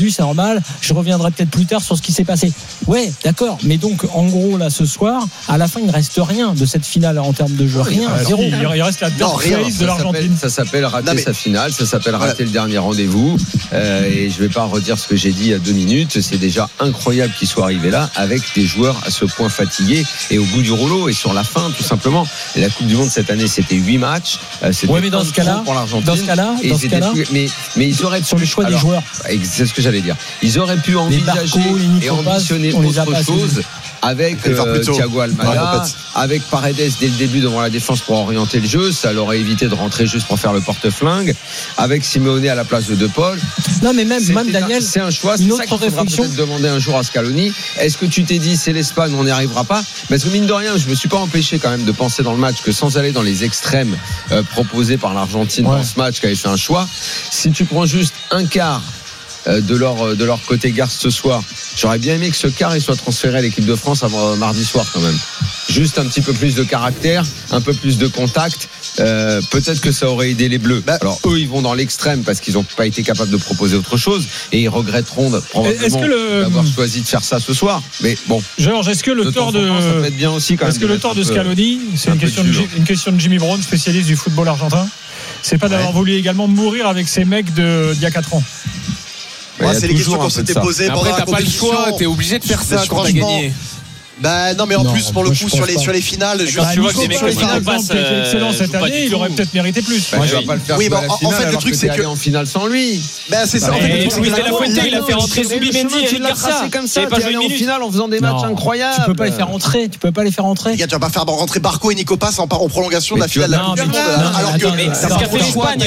perdu, c'est normal. Je reviendrai peut-être plus tard sur ce qui s'est passé. Ouais, d'accord. Mais donc, en gros, là, ce soir, à la fin, il ne reste rien de cette finale en termes de jeu. Rien, ah, zéro. Il, il reste la dark face de l'Argentine. Ça s'appelle rater mais... sa finale, ça s'appelle rater voilà. le dernier rendez-vous. Euh, et je ne vais pas redire ce que j'ai dit il y a deux minutes. C'est déjà incroyable qu'il soit arrivé là avec des joueurs à ce point fatigués et au bout du rouleau et sur la fin, tout simplement. Et la Coupe du Monde cette année, c'était huit matchs. C'était ouais, mais dans ce cas-là, pour l'Argentine. dans ce cas-là, dans ce cas-là, plus, mais, mais ils auraient sur le choix alors, des joueurs. C'est ce que j'allais dire. Ils auraient pu envisager Barco, et ambitionner autre chose avec euh, Thiago Almada, avec Paredes dès le début devant la défense pour orienter le jeu. Ça leur aurait évité de rentrer juste pour faire le porte-flingue. Avec Simeone à la place de De Paul. Non, mais même, même Daniel, c'est un choix. C'est ça qu'il faudra peut-être demander un jour à Scaloni. Est-ce que tu t'es dit c'est l'Espagne, on n'y arrivera pas? Parce que mine de rien, je me suis pas empêché quand même de penser dans le match que sans aller dans les extrêmes euh, proposés par l'Argentine ouais. dans ce match qui avait fait un choix, si tu prends juste un quart de leur, de leur côté garce ce soir, j'aurais bien aimé que ce quart il soit transféré à l'équipe de France avant mardi soir quand même. Juste un petit peu plus de caractère, un peu plus de contact. Euh, peut-être que ça aurait aidé les Bleus. Alors eux, ils vont dans l'extrême parce qu'ils n'ont pas été capables de proposer autre chose et ils regretteront de, probablement le... d'avoir choisi de faire ça ce soir. Mais bon. Georges, est-ce que le tort de, temps, ça peut être bien aussi quand est-ce même que le tort de Scaloni, c'est une question de, une question de Jimmy Brown, spécialiste du football argentin, c'est pas d'avoir ouais. voulu également mourir avec ces mecs de, d'il y a quatre ans? Ouais, c'est les questions qu'on s'était posées pendant la compétition. Après, t'as pas le choix, t'es obligé de faire ça quand t'as gagné. Bah non mais en non, plus pour le coup sur les sur les finales je tu vois que les mecs qui passent excellent cette année il aurait peut-être mérité plus. Bah, je vais pas le faire. Oui bah en fait le truc c'est que en finale sans lui. Bah c'est ça. Luis de la Fuente il a fait rentrer Zubimendi et Eric Garcia comme ça. Pas joué en finale en faisant des matchs incroyables. Tu peux pas les faire rentrer. Tu peux pas les faire rentrer. Tu vas pas faire rentrer Barco et Nico Pass en prolongation de la finale de la Coupe du Monde alors que c'est ce qu'a fait l'Espagne.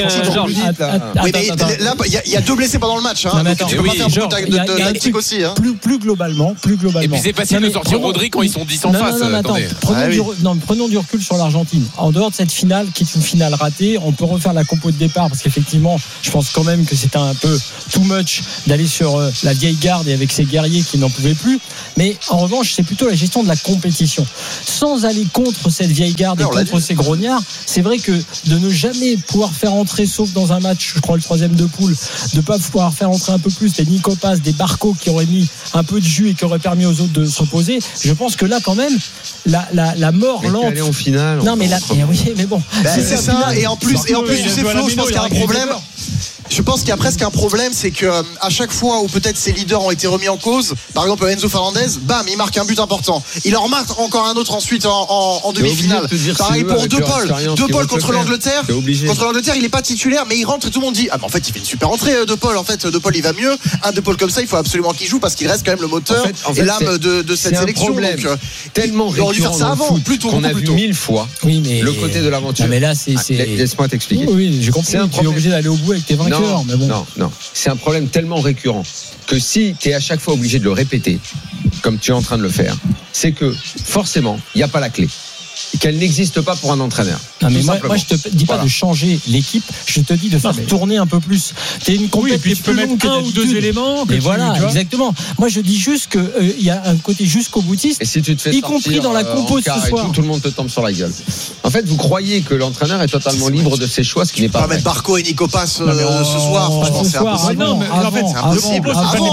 Oui mais là il y a deux blessés pendant le match. Tu peux pas faire beaucoup de tactique aussi. Plus globalement, plus globalement. Et puis c'est facile de sortir Rodri quand ils sont dix en face. Non, non, attends, prenons, ah, oui. du, non, prenons du recul sur l'Argentine. En dehors de cette finale, qui est une finale ratée, on peut refaire la compo de départ parce qu'effectivement, je pense quand même que c'était un peu too much d'aller sur euh, la vieille garde et avec ces guerriers qui n'en pouvaient plus. Mais en revanche, c'est plutôt la gestion de la compétition. Sans aller contre cette vieille garde et contre ces grognards, c'est vrai que de ne jamais pouvoir faire entrer, sauf dans un match, je crois le troisième de poule, de ne pas pouvoir faire entrer un peu plus des Nico Paz, des Barco qui auraient mis un peu de jus et qui auraient permis aux autres de se reposer. Je pense que là, quand même, la, la, la mort mais lente. Aller en finale. Non, mais là, mais oui, mais bon. Ben, c'est, c'est ça. Finale. Et en plus, et en plus, tu sais, Flo, je pense qu'il y a un problème. Je pense qu'il y a presque un problème, c'est que à chaque fois où peut-être ses leaders ont été remis en cause, par exemple Enzo Fernandez, bam, il marque un but important. Il en marque encore un autre ensuite en, en, en demi-finale. De Pareil pour De Paul. De Paul contre l'Angleterre. Contre l'Angleterre, il n'est pas titulaire, mais il rentre et tout le monde dit ah, mais en fait, il fait une super entrée, De Paul. En fait, De Paul, il va mieux. Un De Paul comme ça, il faut absolument qu'il joue parce qu'il reste quand même le moteur en fait, en fait, et l'âme de, de cette sélection. Donc, tellement il aurait dû faire ça avant, plutôt qu'on a vu mille fois. Oui, mais le côté de l'aventure. Mais là, c'est laisse-moi t'expliquer. Oui, j'ai compris. Tu es obligé d'aller au bout avec tes vainqueurs, mais bon. Non, non, c'est un problème tellement récurrent que si tu es à chaque fois obligé de le répéter, comme tu es en train de le faire, c'est que forcément, il n'y a pas la clé. Et qu'elle n'existe pas pour un entraîneur. Non, mais moi, moi, je te dis pas voilà. de changer l'équipe, je te dis de faire non, mais... tourner un peu plus. T'es une compétition. Oui, tu peux mettre un ou deux éléments. Mais voilà, tu exactement. Moi, je dis juste qu'il euh, y a un côté jusqu'au boutiste, et si tu te fais y compris dans la compo ce soir. Tout, tout le monde te tombe sur la gueule. En fait, vous croyez que l'entraîneur est totalement libre de ses choix, ce qui n'est pas. On va mettre Barco et Nico Pass euh, ce soir. Franchement, c'est impossible. Non, mais en fait, c'est impossible.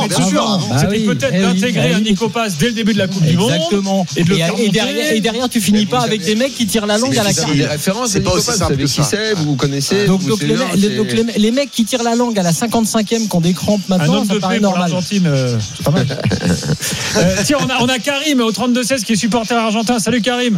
C'était peut-être d'intégrer un Nico Pass dès le début de la Coupe du Monde. Exactement. Et derrière, tu finis pas avec des mecs qui tirent la langue à la carte. Les références, c'est pas aussi simple que ça. Vous connaissez. Donc, donc, les, les, donc les, les mecs qui tirent la langue à la cinquante-cinquième qu'on décrampe maintenant, ça paraît normal. L'Argentine, euh, c'est pas mal. euh, tiens, on a, on a Karim au trente-deux seize qui est supporter argentin. Salut Karim.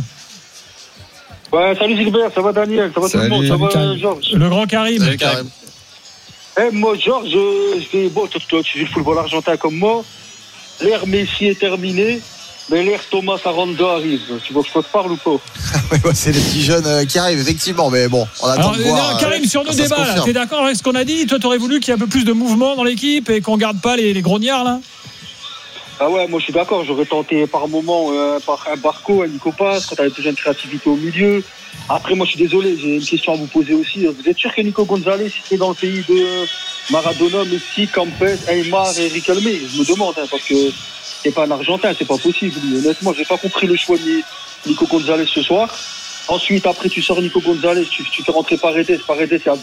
Ouais, salut Gilbert, ça va Daniel, ça va salut, tout le monde, ça va Georges. Le grand Karim. Salut Karim. Eh, moi, Georges, je fais bon, toi, tu joues le football argentin comme moi. L'ère Messi est terminée. Mais l'ère Thomas Aranda arrive. Tu vois que je te parle ou pas? Oui, ouais, c'est les petits jeunes euh, qui arrivent, effectivement. Mais bon, on attend Alors, de voir. Non, Karim, euh, sur nos débats, t'es d'accord avec ce qu'on a dit? Toi, t'aurais voulu qu'il y ait un peu plus de mouvement dans l'équipe et qu'on garde pas les, les grognards, là? Ah ouais, moi je suis d'accord. J'aurais tenté par moment euh, par un Barco, un Nico Paz, quand t'avais besoin de créativité au milieu. Après, moi je suis désolé, j'ai une question à vous poser aussi. Vous êtes sûr que Nico Gonzalez, si c'est dans le pays de Maradona, Messi, Campes, Aymar et Riquelme? Je me demande, hein, parce que c'est pas un Argentin, c'est pas possible. Honnêtement, j'ai pas compris le choix de Nico Gonzalez ce soir. Ensuite, après, tu sors Nico Gonzalez, tu, tu fais rentrer Paredes. Paredes, il y a deux.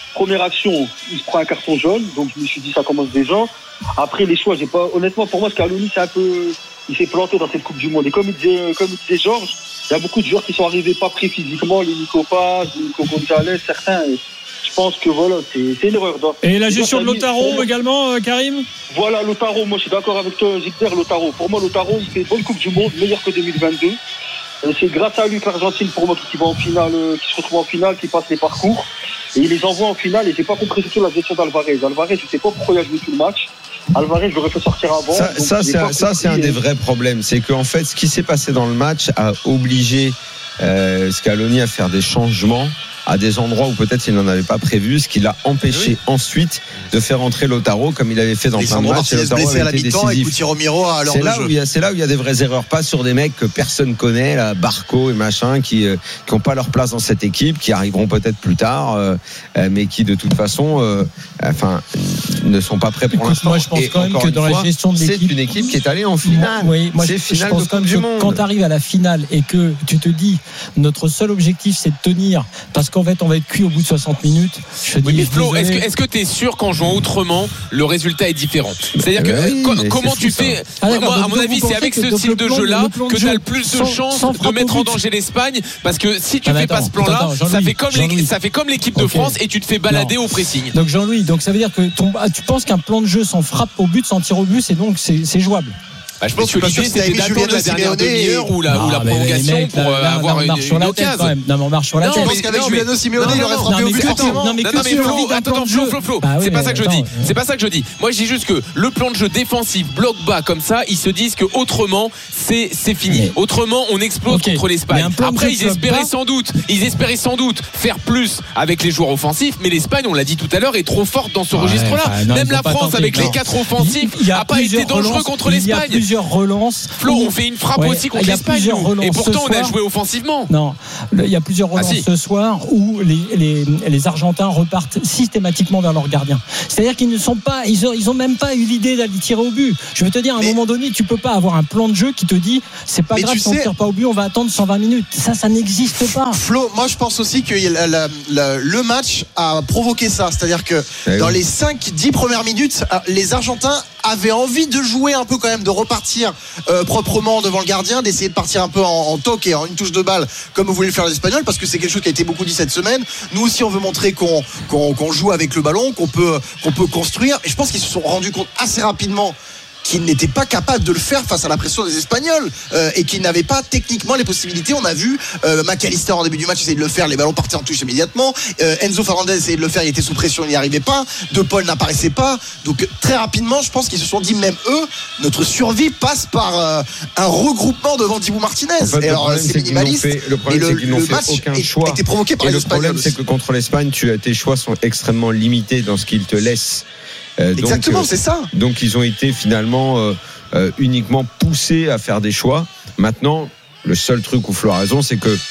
Première action, il se prend un carton jaune, donc je me suis dit ça commence déjà. Après les choix, j'ai pas, honnêtement pour moi Scaloni c'est un peu, il s'est planté dans cette Coupe du Monde. Et comme il disait, comme il disait Georges, il y a beaucoup de joueurs qui sont arrivés pas prêts physiquement, les Nico Paz, les Nico Gonzalez, certains. Et je pense que voilà, c'est, c'est une erreur. Et la gestion de Lautaro également, euh, Karim. Voilà, Lautaro, moi je suis d'accord avec toi, Gilbert. Lautaro, pour moi Lautaro, il fait une bonne Coupe du Monde, meilleure que deux mille vingt-deux. C'est grâce à lui que l'Argentine, pour moi, qui va en finale, qui se retrouve en finale, qui passe les parcours. Et il les envoie en finale. Et j'ai pas compris surtout la gestion d'Alvarez. Alvarez, je sais pas pourquoi il a joué tout le match. Alvarez, je l'aurais fait sortir avant. Ça, ça, c'est, un, ça c'est un des vrais problèmes. C'est qu'en fait, ce qui s'est passé dans le match a obligé euh, Scaloni à faire des changements à des endroits où peut-être il n'en avait pas prévu, ce qui l'a empêché oui. ensuite de faire entrer Lautaro comme il avait fait dans plein de matchs. Lautaro avait été décisif. C'est là où il y a, c'est là où il y a des vraies erreurs, pas sur des mecs que personne connaît, là, Barco et machin, qui euh, qui ont pas leur place dans cette équipe, qui arriveront peut-être plus tard, euh, mais qui de toute façon, euh, enfin, ne sont pas prêts pour Écoute, l'instant. Moi, je pense et quand même que dans fois, la gestion de l'équipe, c'est une équipe qui est allée en finale. Oui, moi, c'est je, finale je pense de quand Coupe même du que Monde. quand tu arrives à la finale et que tu te dis notre seul objectif c'est de tenir, parce qu'en fait on va être cuit au bout de soixante minutes. Je oui, dis, mais Flo, est-ce que, est-ce que tu es sûr qu'en jouant autrement, le résultat est différent? C'est-à-dire que oui, co- comment tu fais ah, Moi, à mon avis, c'est avec ce style de jeu-là que tu as le plus de chances de mettre en danger l'Espagne, parce que si tu ah, fais attends, pas ce plan-là, attends, ça fait comme ça fait comme l'équipe de okay. France et tu te fais balader non. au pressing. Donc Jean-Louis, donc ça veut dire que ton, tu penses qu'un plan de jeu sans frappe au but, sans tir au but, c'est donc c'est, c'est jouable. Bah, je pense que l'idée c'était d'attendre la dernière demi-heure ou la, non, ou la prolongation mecs, pour là, là, avoir une, une occasion. Non mais on marche sur la tête. Je pense qu'avec Giuliano Simeone il aurait frappé au but. Non mais Flo, attends, Flo, Flo, Flo. C'est pas ça que je dis. C'est pas ça que je dis. Moi je dis juste que le plan de jeu défensif bloc bas comme ça, ils se disent que autrement c'est c'est fini. Autrement on explose contre l'Espagne. Après ils espéraient sans doute, ils espéraient sans doute faire plus avec les joueurs offensifs, mais l'Espagne, on l'a dit tout à l'heure, est trop forte dans ce registre-là. Même la France avec les quatre offensifs a pas été dangereux contre l'Espagne. Il y a plusieurs relances. Flo, on fait une frappe ouais, aussi contre l'Espagne et pourtant on a joué offensivement. Non, il y a plusieurs relances ah, si. ce soir où les, les, les Argentins repartent systématiquement vers leur gardien. C'est-à-dire qu'ils ne sont pas, ils ont, ils ont même pas eu l'idée d'aller tirer au but. Je veux te dire, à un mais, moment donné, tu peux pas avoir un plan de jeu qui te dit c'est pas grave si on tire pas au but, on va attendre cent vingt minutes. Ça, ça n'existe pas. Flo, moi je pense aussi que la, la, la, le match a provoqué ça. C'est-à-dire que eh dans oui. les cinq dix premières minutes, les Argentins avaient envie de jouer un peu quand même, de repartir euh, proprement devant le gardien, d'essayer de partir un peu en, en toc et en une touche de balle comme vous voulez le faire les Espagnols, parce que c'est quelque chose qui a été beaucoup dit cette semaine. Nous aussi on veut montrer qu'on, qu'on, qu'on joue avec le ballon, qu'on peut, qu'on peut construire, et je pense qu'ils se sont rendus compte assez rapidement qu'ils n'étaient pas capables de le faire face à la pression des Espagnols euh, et qu'ils n'avaient pas techniquement les possibilités. On a vu euh, McAllister en début du match essayer de le faire, les ballons partaient en touche immédiatement. euh, Enzo Fernandez essayait de le faire, il était sous pression, il n'y arrivait pas. De Paul n'apparaissait pas. Donc très rapidement je pense qu'ils se sont dit, même eux, notre survie passe par euh, un regroupement devant Dibu Martinez. En fait, et alors c'est, c'est minimaliste, fait, le problème le, c'est qu'ils n'ont le fait match aucun est, choix a été provoqué par et les le Espagnols problème aussi. c'est que contre l'Espagne tu as, tes choix sont extrêmement limités dans ce qu'ils te laissent. euh, exactement donc, c'est ça. Donc ils ont été finalement euh, Euh, uniquement poussé à faire des choix. Maintenant, le seul truc où Flo a raison, c'est que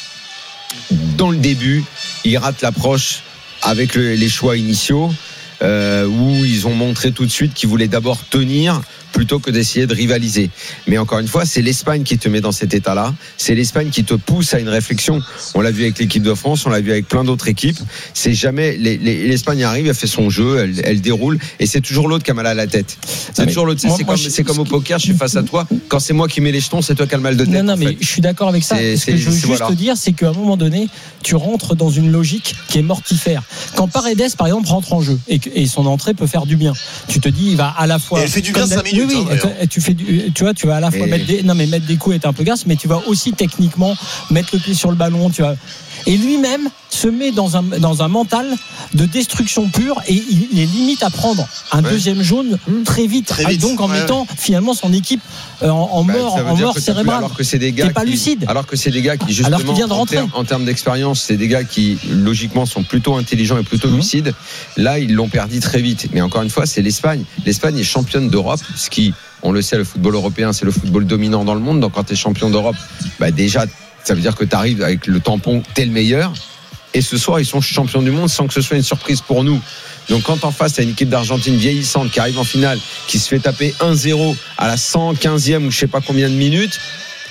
dans le début, ils ratent l'approche avec le, les choix initiaux, euh, où ils ont montré tout de suite qu'ils voulaient d'abord tenir plutôt que d'essayer de rivaliser. Mais encore une fois, c'est l'Espagne qui te met dans cet état-là. C'est l'Espagne qui te pousse à une réflexion. On l'a vu avec l'équipe de France, on l'a vu avec plein d'autres équipes. C'est jamais les, les, l'Espagne arrive, elle fait son jeu, elle, elle déroule, et c'est toujours l'autre qui a mal à la tête. C'est non, toujours l'autre. C'est, moi, c'est, moi, comme, je, c'est comme au poker. Je suis face à toi. Quand c'est moi qui mets les jetons, c'est toi qui as le mal de tête. Non, non, mais fait. je suis d'accord avec ça. C'est, Ce que je veux juste voilà. te dire, c'est qu'à un moment donné, tu rentres dans une logique qui est mortifère. Quand Paredes, par exemple, rentre en jeu et, et son entrée peut faire du bien, tu te dis, il va à la fois. Et elle fait du bien cinq minutes. Oui, oui, hein, tu fais du, tu vois, tu vas à la fois et... mettre des, non mais mettre des coups est un peu gasse, mais tu vas aussi techniquement mettre le pied sur le ballon, tu vas. Et lui-même se met dans un, dans un mental de destruction pure et il, il est limite à prendre un ouais. deuxième jaune très vite. Très vite. Donc en ouais, mettant ouais. finalement son équipe en, en bah, mort, en mort cérébrale. Alors que c'est des gars pas qui, lucide. Alors que c'est des gars qui justement de en, termes, en termes d'expérience, c'est des gars qui logiquement sont plutôt intelligents et plutôt mmh. lucides. Là, ils l'ont perdu très vite. Mais encore une fois, c'est l'Espagne. L'Espagne est championne d'Europe, ce qui, on le sait, le football européen, c'est le football dominant dans le monde. Donc quand tu es champion d'Europe, bah déjà ça veut dire que tu arrives avec le tampon, t'es le meilleur. Et ce soir, ils sont champions du monde sans que ce soit une surprise pour nous. Donc quand en face, tu as une équipe d'Argentine vieillissante qui arrive en finale, qui se fait taper un zéro à la cent quinzième ou je sais pas combien de minutes,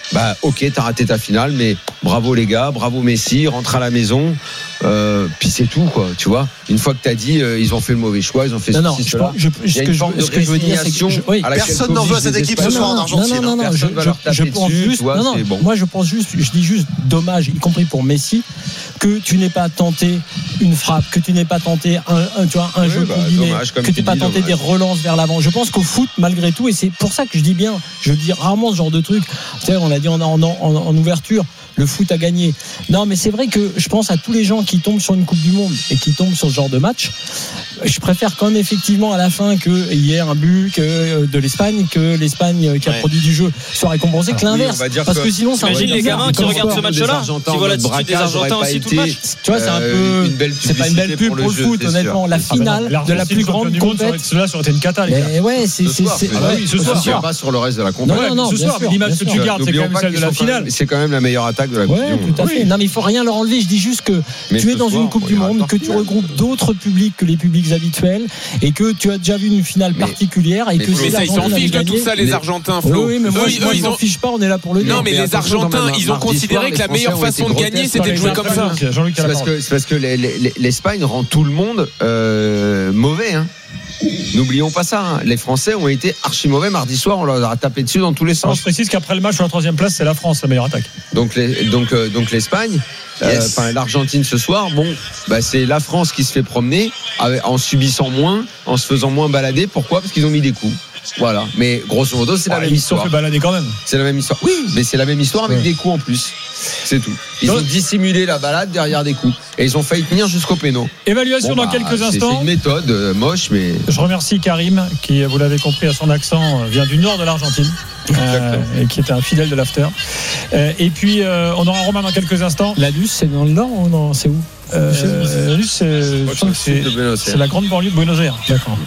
bah ok, t'as raté ta finale, mais bravo les gars, bravo Messi, rentre à la maison. Euh, puis c'est tout, quoi. Tu vois, une fois que t'as dit, euh, ils ont fait le mauvais choix, ils ont fait non, ceci, non, cela. Je, je, Il y a une je, forme de ce que je veux dire, c'est que je, oui, personne n'en veut à cette équipe ce soir en Argentine. Non, non, non, personne je, va leur taper je pense dessus, juste, tu vois, non, non, c'est bon. moi je pense juste, je dis juste dommage, y compris pour Messi, que tu n'aies pas tenté une frappe, que tu n'aies pas tenté un, un, tu vois, un oui, jeu bah, combiné, dommage, que tu n'aies pas dis, tenté dommage. des relances vers l'avant. Je pense qu'au foot, malgré tout, et c'est pour ça que je dis bien, je dis rarement ce genre de truc. Tu sais, on l'a dit en, en, en, en ouverture. Le foot a gagné. Non, mais c'est vrai que je pense à tous les gens qui tombent sur une Coupe du Monde et qui tombent sur ce genre de match. Je préfère quand même effectivement à la fin qu'il y ait un but que de l'Espagne, que l'Espagne qui a ouais. produit du jeu soit récompensée, que l'inverse. Oui, parce que, que sinon, ça imagine les gamins qui regardent ce match-là, qui voient l'attitude des Argentins aussi tout le match. Tu vois, c'est un peu. C'est pas une belle pub pour le foot, honnêtement. La finale de la plus grande compétition. Cela ça aurait été une cata, les gars. Mais ouais, c'est. Ce soir, pas sur le reste de la compétition. Non, non, ce soir, l'image que tu gardes, c'est quand même celle de la finale. C'est quand même la meilleure attaque de la Coupe du Monde. Tout à fait. Non, mais il faut rien leur enlever. Je dis juste que mais tu es dans soir, une Coupe du Monde, que tu regroupes d'autres publics que les publics habituels, et que tu as déjà vu une finale mais, particulière, et que mais ça, ils s'en fichent de tout ça, les Argentins, Flo. Oui, mais moi, eux, moi ils s'en fichent pas. On est là pour le dire. Non, mais les Argentins, ils ont considéré que la meilleure façon de gagner, c'était de jouer comme ça. C'est parce que l'Espagne rend tout le monde mauvais, hein. N'oublions pas ça, hein. Les Français ont été archi mauvais mardi soir, on leur a tapé dessus dans tous les sens. Alors, je précise qu'après le match, sur la troisième place, c'est la France, la meilleure attaque. Donc, les, donc, euh, donc l'Espagne, yes. euh, l'Argentine ce soir, bon, bah, c'est la France qui se fait promener avec, en subissant moins, en se faisant moins balader. Pourquoi ? Parce qu'ils ont mis des coups. Voilà, mais grosso modo, c'est la ah, même ils histoire. Ils se sont fait balader quand même. C'est la même histoire. Oui, mais c'est la même histoire avec ouais. des coups en plus. C'est tout. Ils Donc, ont dissimulé la balade derrière des coups. Et ils ont failli tenir jusqu'au péno. Évaluation bon, dans bah, quelques c'est, instants. C'est une méthode euh, moche, mais. Je remercie Karim, qui, vous l'avez compris à son accent, vient du nord de l'Argentine. Euh, et qui est un fidèle de l'after. Euh, et puis, euh, on aura Romain dans quelques instants. La Luce, c'est dans le nord ou non ? C'est où ? Euh, la Luce, c'est, je pense que c'est, c'est la grande banlieue de Buenos Aires. D'accord.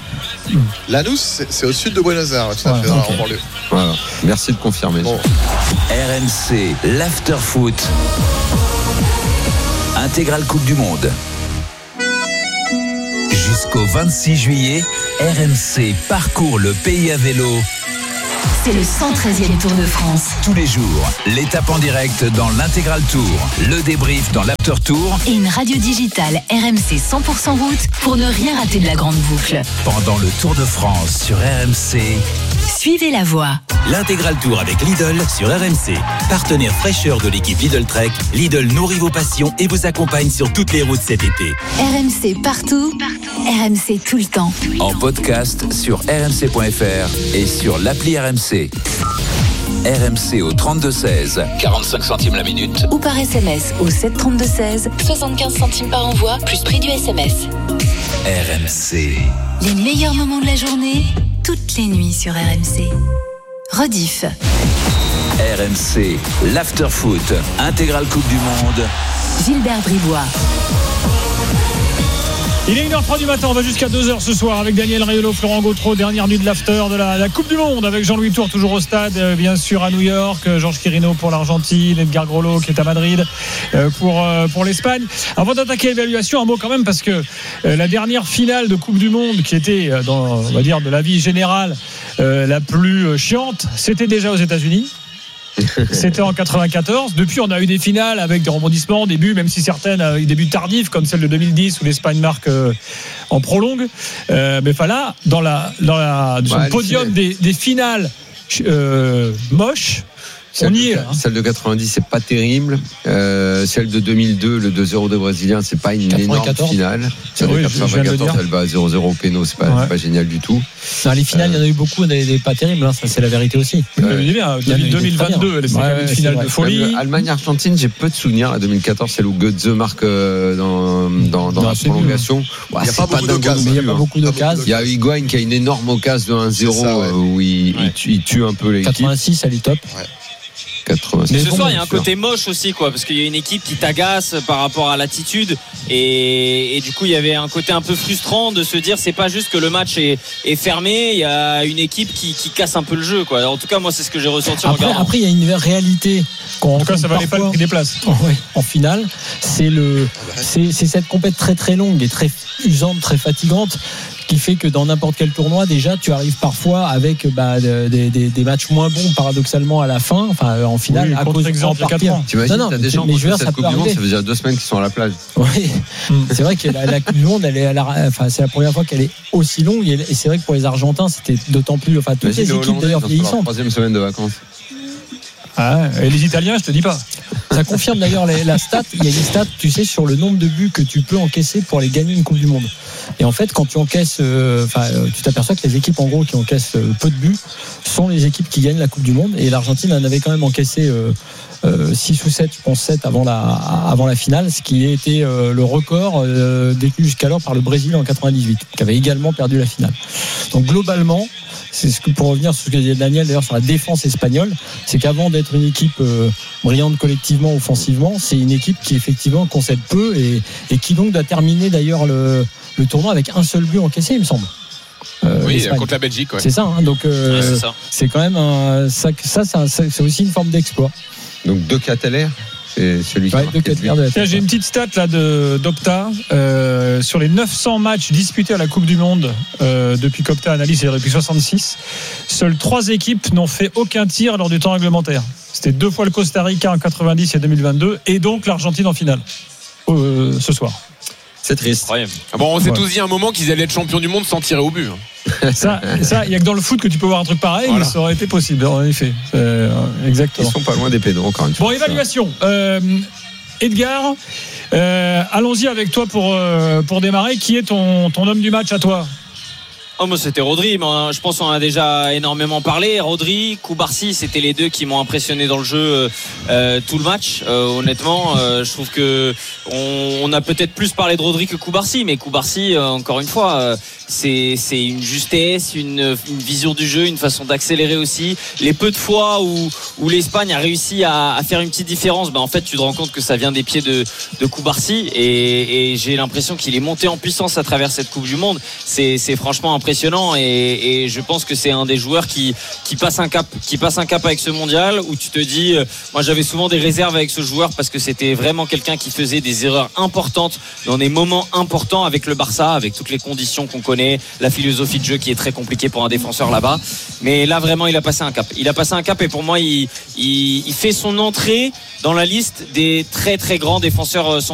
Lanús, c'est, c'est au sud de Buenos Aires, tout à fait, ouais, dans okay. la banlieue. Voilà. Merci de confirmer. Bon. R M C, l'after-foot. Intégrale Coupe du Monde. Jusqu'au vingt-six juillet, R M C parcourt le pays à vélo. C'est le cent treizième Tour de France. Tous les jours, l'étape en direct dans l'Intégral Tour, le débrief dans l'After Tour et une radio digitale R M C cent pour cent route pour ne rien rater de la grande boucle. Pendant le Tour de France sur R M C, suivez la voie. L'Intégral Tour avec Lidl sur R M C. Partenaire fraîcheur de l'équipe Lidl Trek, Lidl nourrit vos passions et vous accompagne sur toutes les routes cet été. R M C partout, partout. R M C tout le temps. En podcast sur r m c point f r et sur l'appli R M C. R M C au trente-deux seize, quarante-cinq centimes la minute. Ou par S M S au sept trente-deux seize, soixante-quinze centimes par envoi, plus prix du S M S. R M C. Les meilleurs moments de la journée, toutes les nuits sur R M C. Rediff. R M C, l'after-foot, intégrale Coupe du Monde. Gilbert Bribois. Il est une heure trente du matin, on va jusqu'à deux heures ce soir avec Daniel Riolo, Florent Gautreau, dernière nuit de l'after de la, la Coupe du Monde avec Jean-Louis Tour toujours au stade, euh, bien sûr à New York, euh, Georges Quirino pour l'Argentine, Edgar Grollo qui est à Madrid euh, pour, euh, pour l'Espagne. Avant d'attaquer l'évaluation, un mot quand même parce que euh, la dernière finale de Coupe du Monde qui était euh, dans, on va dire, de la vie générale euh, la plus euh, chiante, c'était déjà aux États-Unis. C'était en quatre-vingt-quatorze. Depuis, on a eu des finales avec des rebondissements, des buts, même si certaines avec des buts tardifs, comme celle de deux mille dix où l'Espagne marque euh, en prolongue. Euh, mais voilà, dans la dans la sur ouais, le podium des, des finales euh, moches. Celle, de, est, hein. celle de quatre-vingt-dix, c'est pas terrible. Euh, celle de deux mille deux, le deux zéro des Brésiliens, c'est pas une énorme finale. Celle oui, de quatre-vingt-quatorze, elle va à zéro zéro au péno, c'est pas, ouais. c'est pas génial du tout. Non, les finales, il euh, y en a eu beaucoup, des, des pas terribles, hein, ça c'est la vérité aussi. Euh, il y a deux mille vingt-deux, c'est ouais, une finale de folie. Allemagne-Argentine, j'ai peu de souvenirs. À deux mille quatorze, celle où Götze marque euh, dans, dans, dans non, la prolongation. Il n'y a pas beaucoup d'occasions. Il n'y a pas beaucoup d'occasions. Il y a Higuain qui a une énorme occasion de un zéro où il tue un peu l'équipe. quatre-vingt-six, elle est top. Mais ce soir, il y a un côté moche aussi, quoi, parce qu'il y a une équipe qui t'agace par rapport à l'attitude, et, et du coup, il y avait un côté un peu frustrant de se dire, c'est pas juste que le match est, est fermé, il y a une équipe qui, qui casse un peu le jeu, quoi. Alors, en tout cas, moi, c'est ce que j'ai ressenti en après, regardant. Après, il y a une réalité. En tout cas, ça valait pas le prix des places. Ouais, en finale, c'est le, c'est, c'est cette compète très très longue et très usante, très fatigante, qui fait que dans n'importe quel tournoi, déjà, tu arrives parfois avec bah, des, des, des matchs moins bons, paradoxalement, à la fin, enfin en finale, oui, à cause exemple, en partir. T'imagines, non, non, t'as des gens mais qui je veux dire, cette ça Coupe peut du Monde, arriver. ça veut dire deux semaines qu'ils sont à la plage. Oui, c'est vrai que la, la Coupe du Monde, elle est à la, enfin, c'est la première fois qu'elle est aussi longue, et, et c'est vrai que pour les Argentins, c'était d'autant plus, enfin, toutes Imagine les les équipes Hollandais d'ailleurs dans leur vieillissantes. troisième semaine de vacances. Ah, et les Italiens, je te dis pas. Ça confirme d'ailleurs la, la stat. Il y a des stats, tu sais, sur le nombre de buts que tu peux encaisser pour aller gagner une Coupe du Monde. Et en fait, quand tu encaisses, euh, enfin, euh, tu t'aperçois que les équipes en gros qui encaissent euh, peu de buts sont les équipes qui gagnent la Coupe du Monde. Et l'Argentine en avait quand même encaissé euh, euh, six ou sept, je pense sept avant la, avant la finale, ce qui était euh, le record euh, détenu jusqu'alors par le Brésil en quatre-vingt-dix-huit, qui avait également perdu la finale. Donc globalement, c'est ce que, pour revenir sur ce que disait Daniel d'ailleurs sur la défense espagnole, c'est qu'avant d'être une équipe euh, brillante collectivement, offensivement, c'est une équipe qui effectivement concède peu et, et qui donc doit terminer d'ailleurs le, le tournoi avec un seul but encaissé, il me semble. Euh, oui, l'Espagne. contre la Belgique. Ouais. C'est ça, hein, donc euh, Ouais, c'est ça. c'est quand même un, ça, ça, ça, c'est aussi une forme d'exploit. Donc deux Catelaire, c'est celui qui Ouais, a marqué deux le but. Catelaire de la Tiens, tête. j'ai une petite stat là de d'Opta euh, sur les neuf cents matchs disputés à la Coupe du Monde euh, depuis qu'Opta analyse, c'est-à-dire depuis soixante-six. Seules trois équipes n'ont fait aucun tir lors du temps réglementaire. C'était deux fois le Costa Rica en quatre-vingt-dix et deux mille vingt-deux, et donc l'Argentine en finale euh, ce soir. C'est triste. Incroyable. Ah bon, on s'est Ouais. tous dit à un moment qu'ils allaient être champions du monde sans tirer au but. hein. Ça, ça, il y a que dans le foot que tu peux voir un truc pareil, Voilà. mais ça aurait été possible, en effet. Euh, Ils exactement. sont pas loin des pénaux encore une fois. Bon, évaluation. Euh, Edgar, euh, allons-y avec toi pour, euh, pour démarrer. Qui est ton, ton homme du match à toi? Oh, moi c'était Rodri, mais euh, je pense qu'on en a déjà énormément parlé. Rodri, Koubarsi, c'était les deux qui m'ont impressionné dans le jeu euh, tout le match. Euh, honnêtement, euh, je trouve que on, on a peut-être plus parlé de Rodri que Koubarsi, mais Koubarsi, euh, encore une fois, euh, c'est, c'est une justesse, une, une vision du jeu, une façon d'accélérer aussi. Les peu de fois où, où l'Espagne a réussi à, à faire une petite différence, ben en fait tu te rends compte que ça vient des pieds de, de Koubarsi, et, et j'ai l'impression qu'il est monté en puissance à travers cette Coupe du Monde. C'est, c'est franchement impressionnant. Impressionnant et, et je pense que c'est un des joueurs qui, qui passe un cap qui passe un cap avec ce mondial où tu te dis euh, moi j'avais souvent des réserves avec ce joueur parce que c'était vraiment quelqu'un qui faisait des erreurs importantes dans des moments importants avec le Barça, avec toutes les conditions qu'on connaît, la philosophie de jeu qui est très compliquée pour un défenseur là-bas, mais là vraiment il a passé un cap il a passé un cap et pour moi il, il, il fait son entrée dans la liste des très très grands défenseurs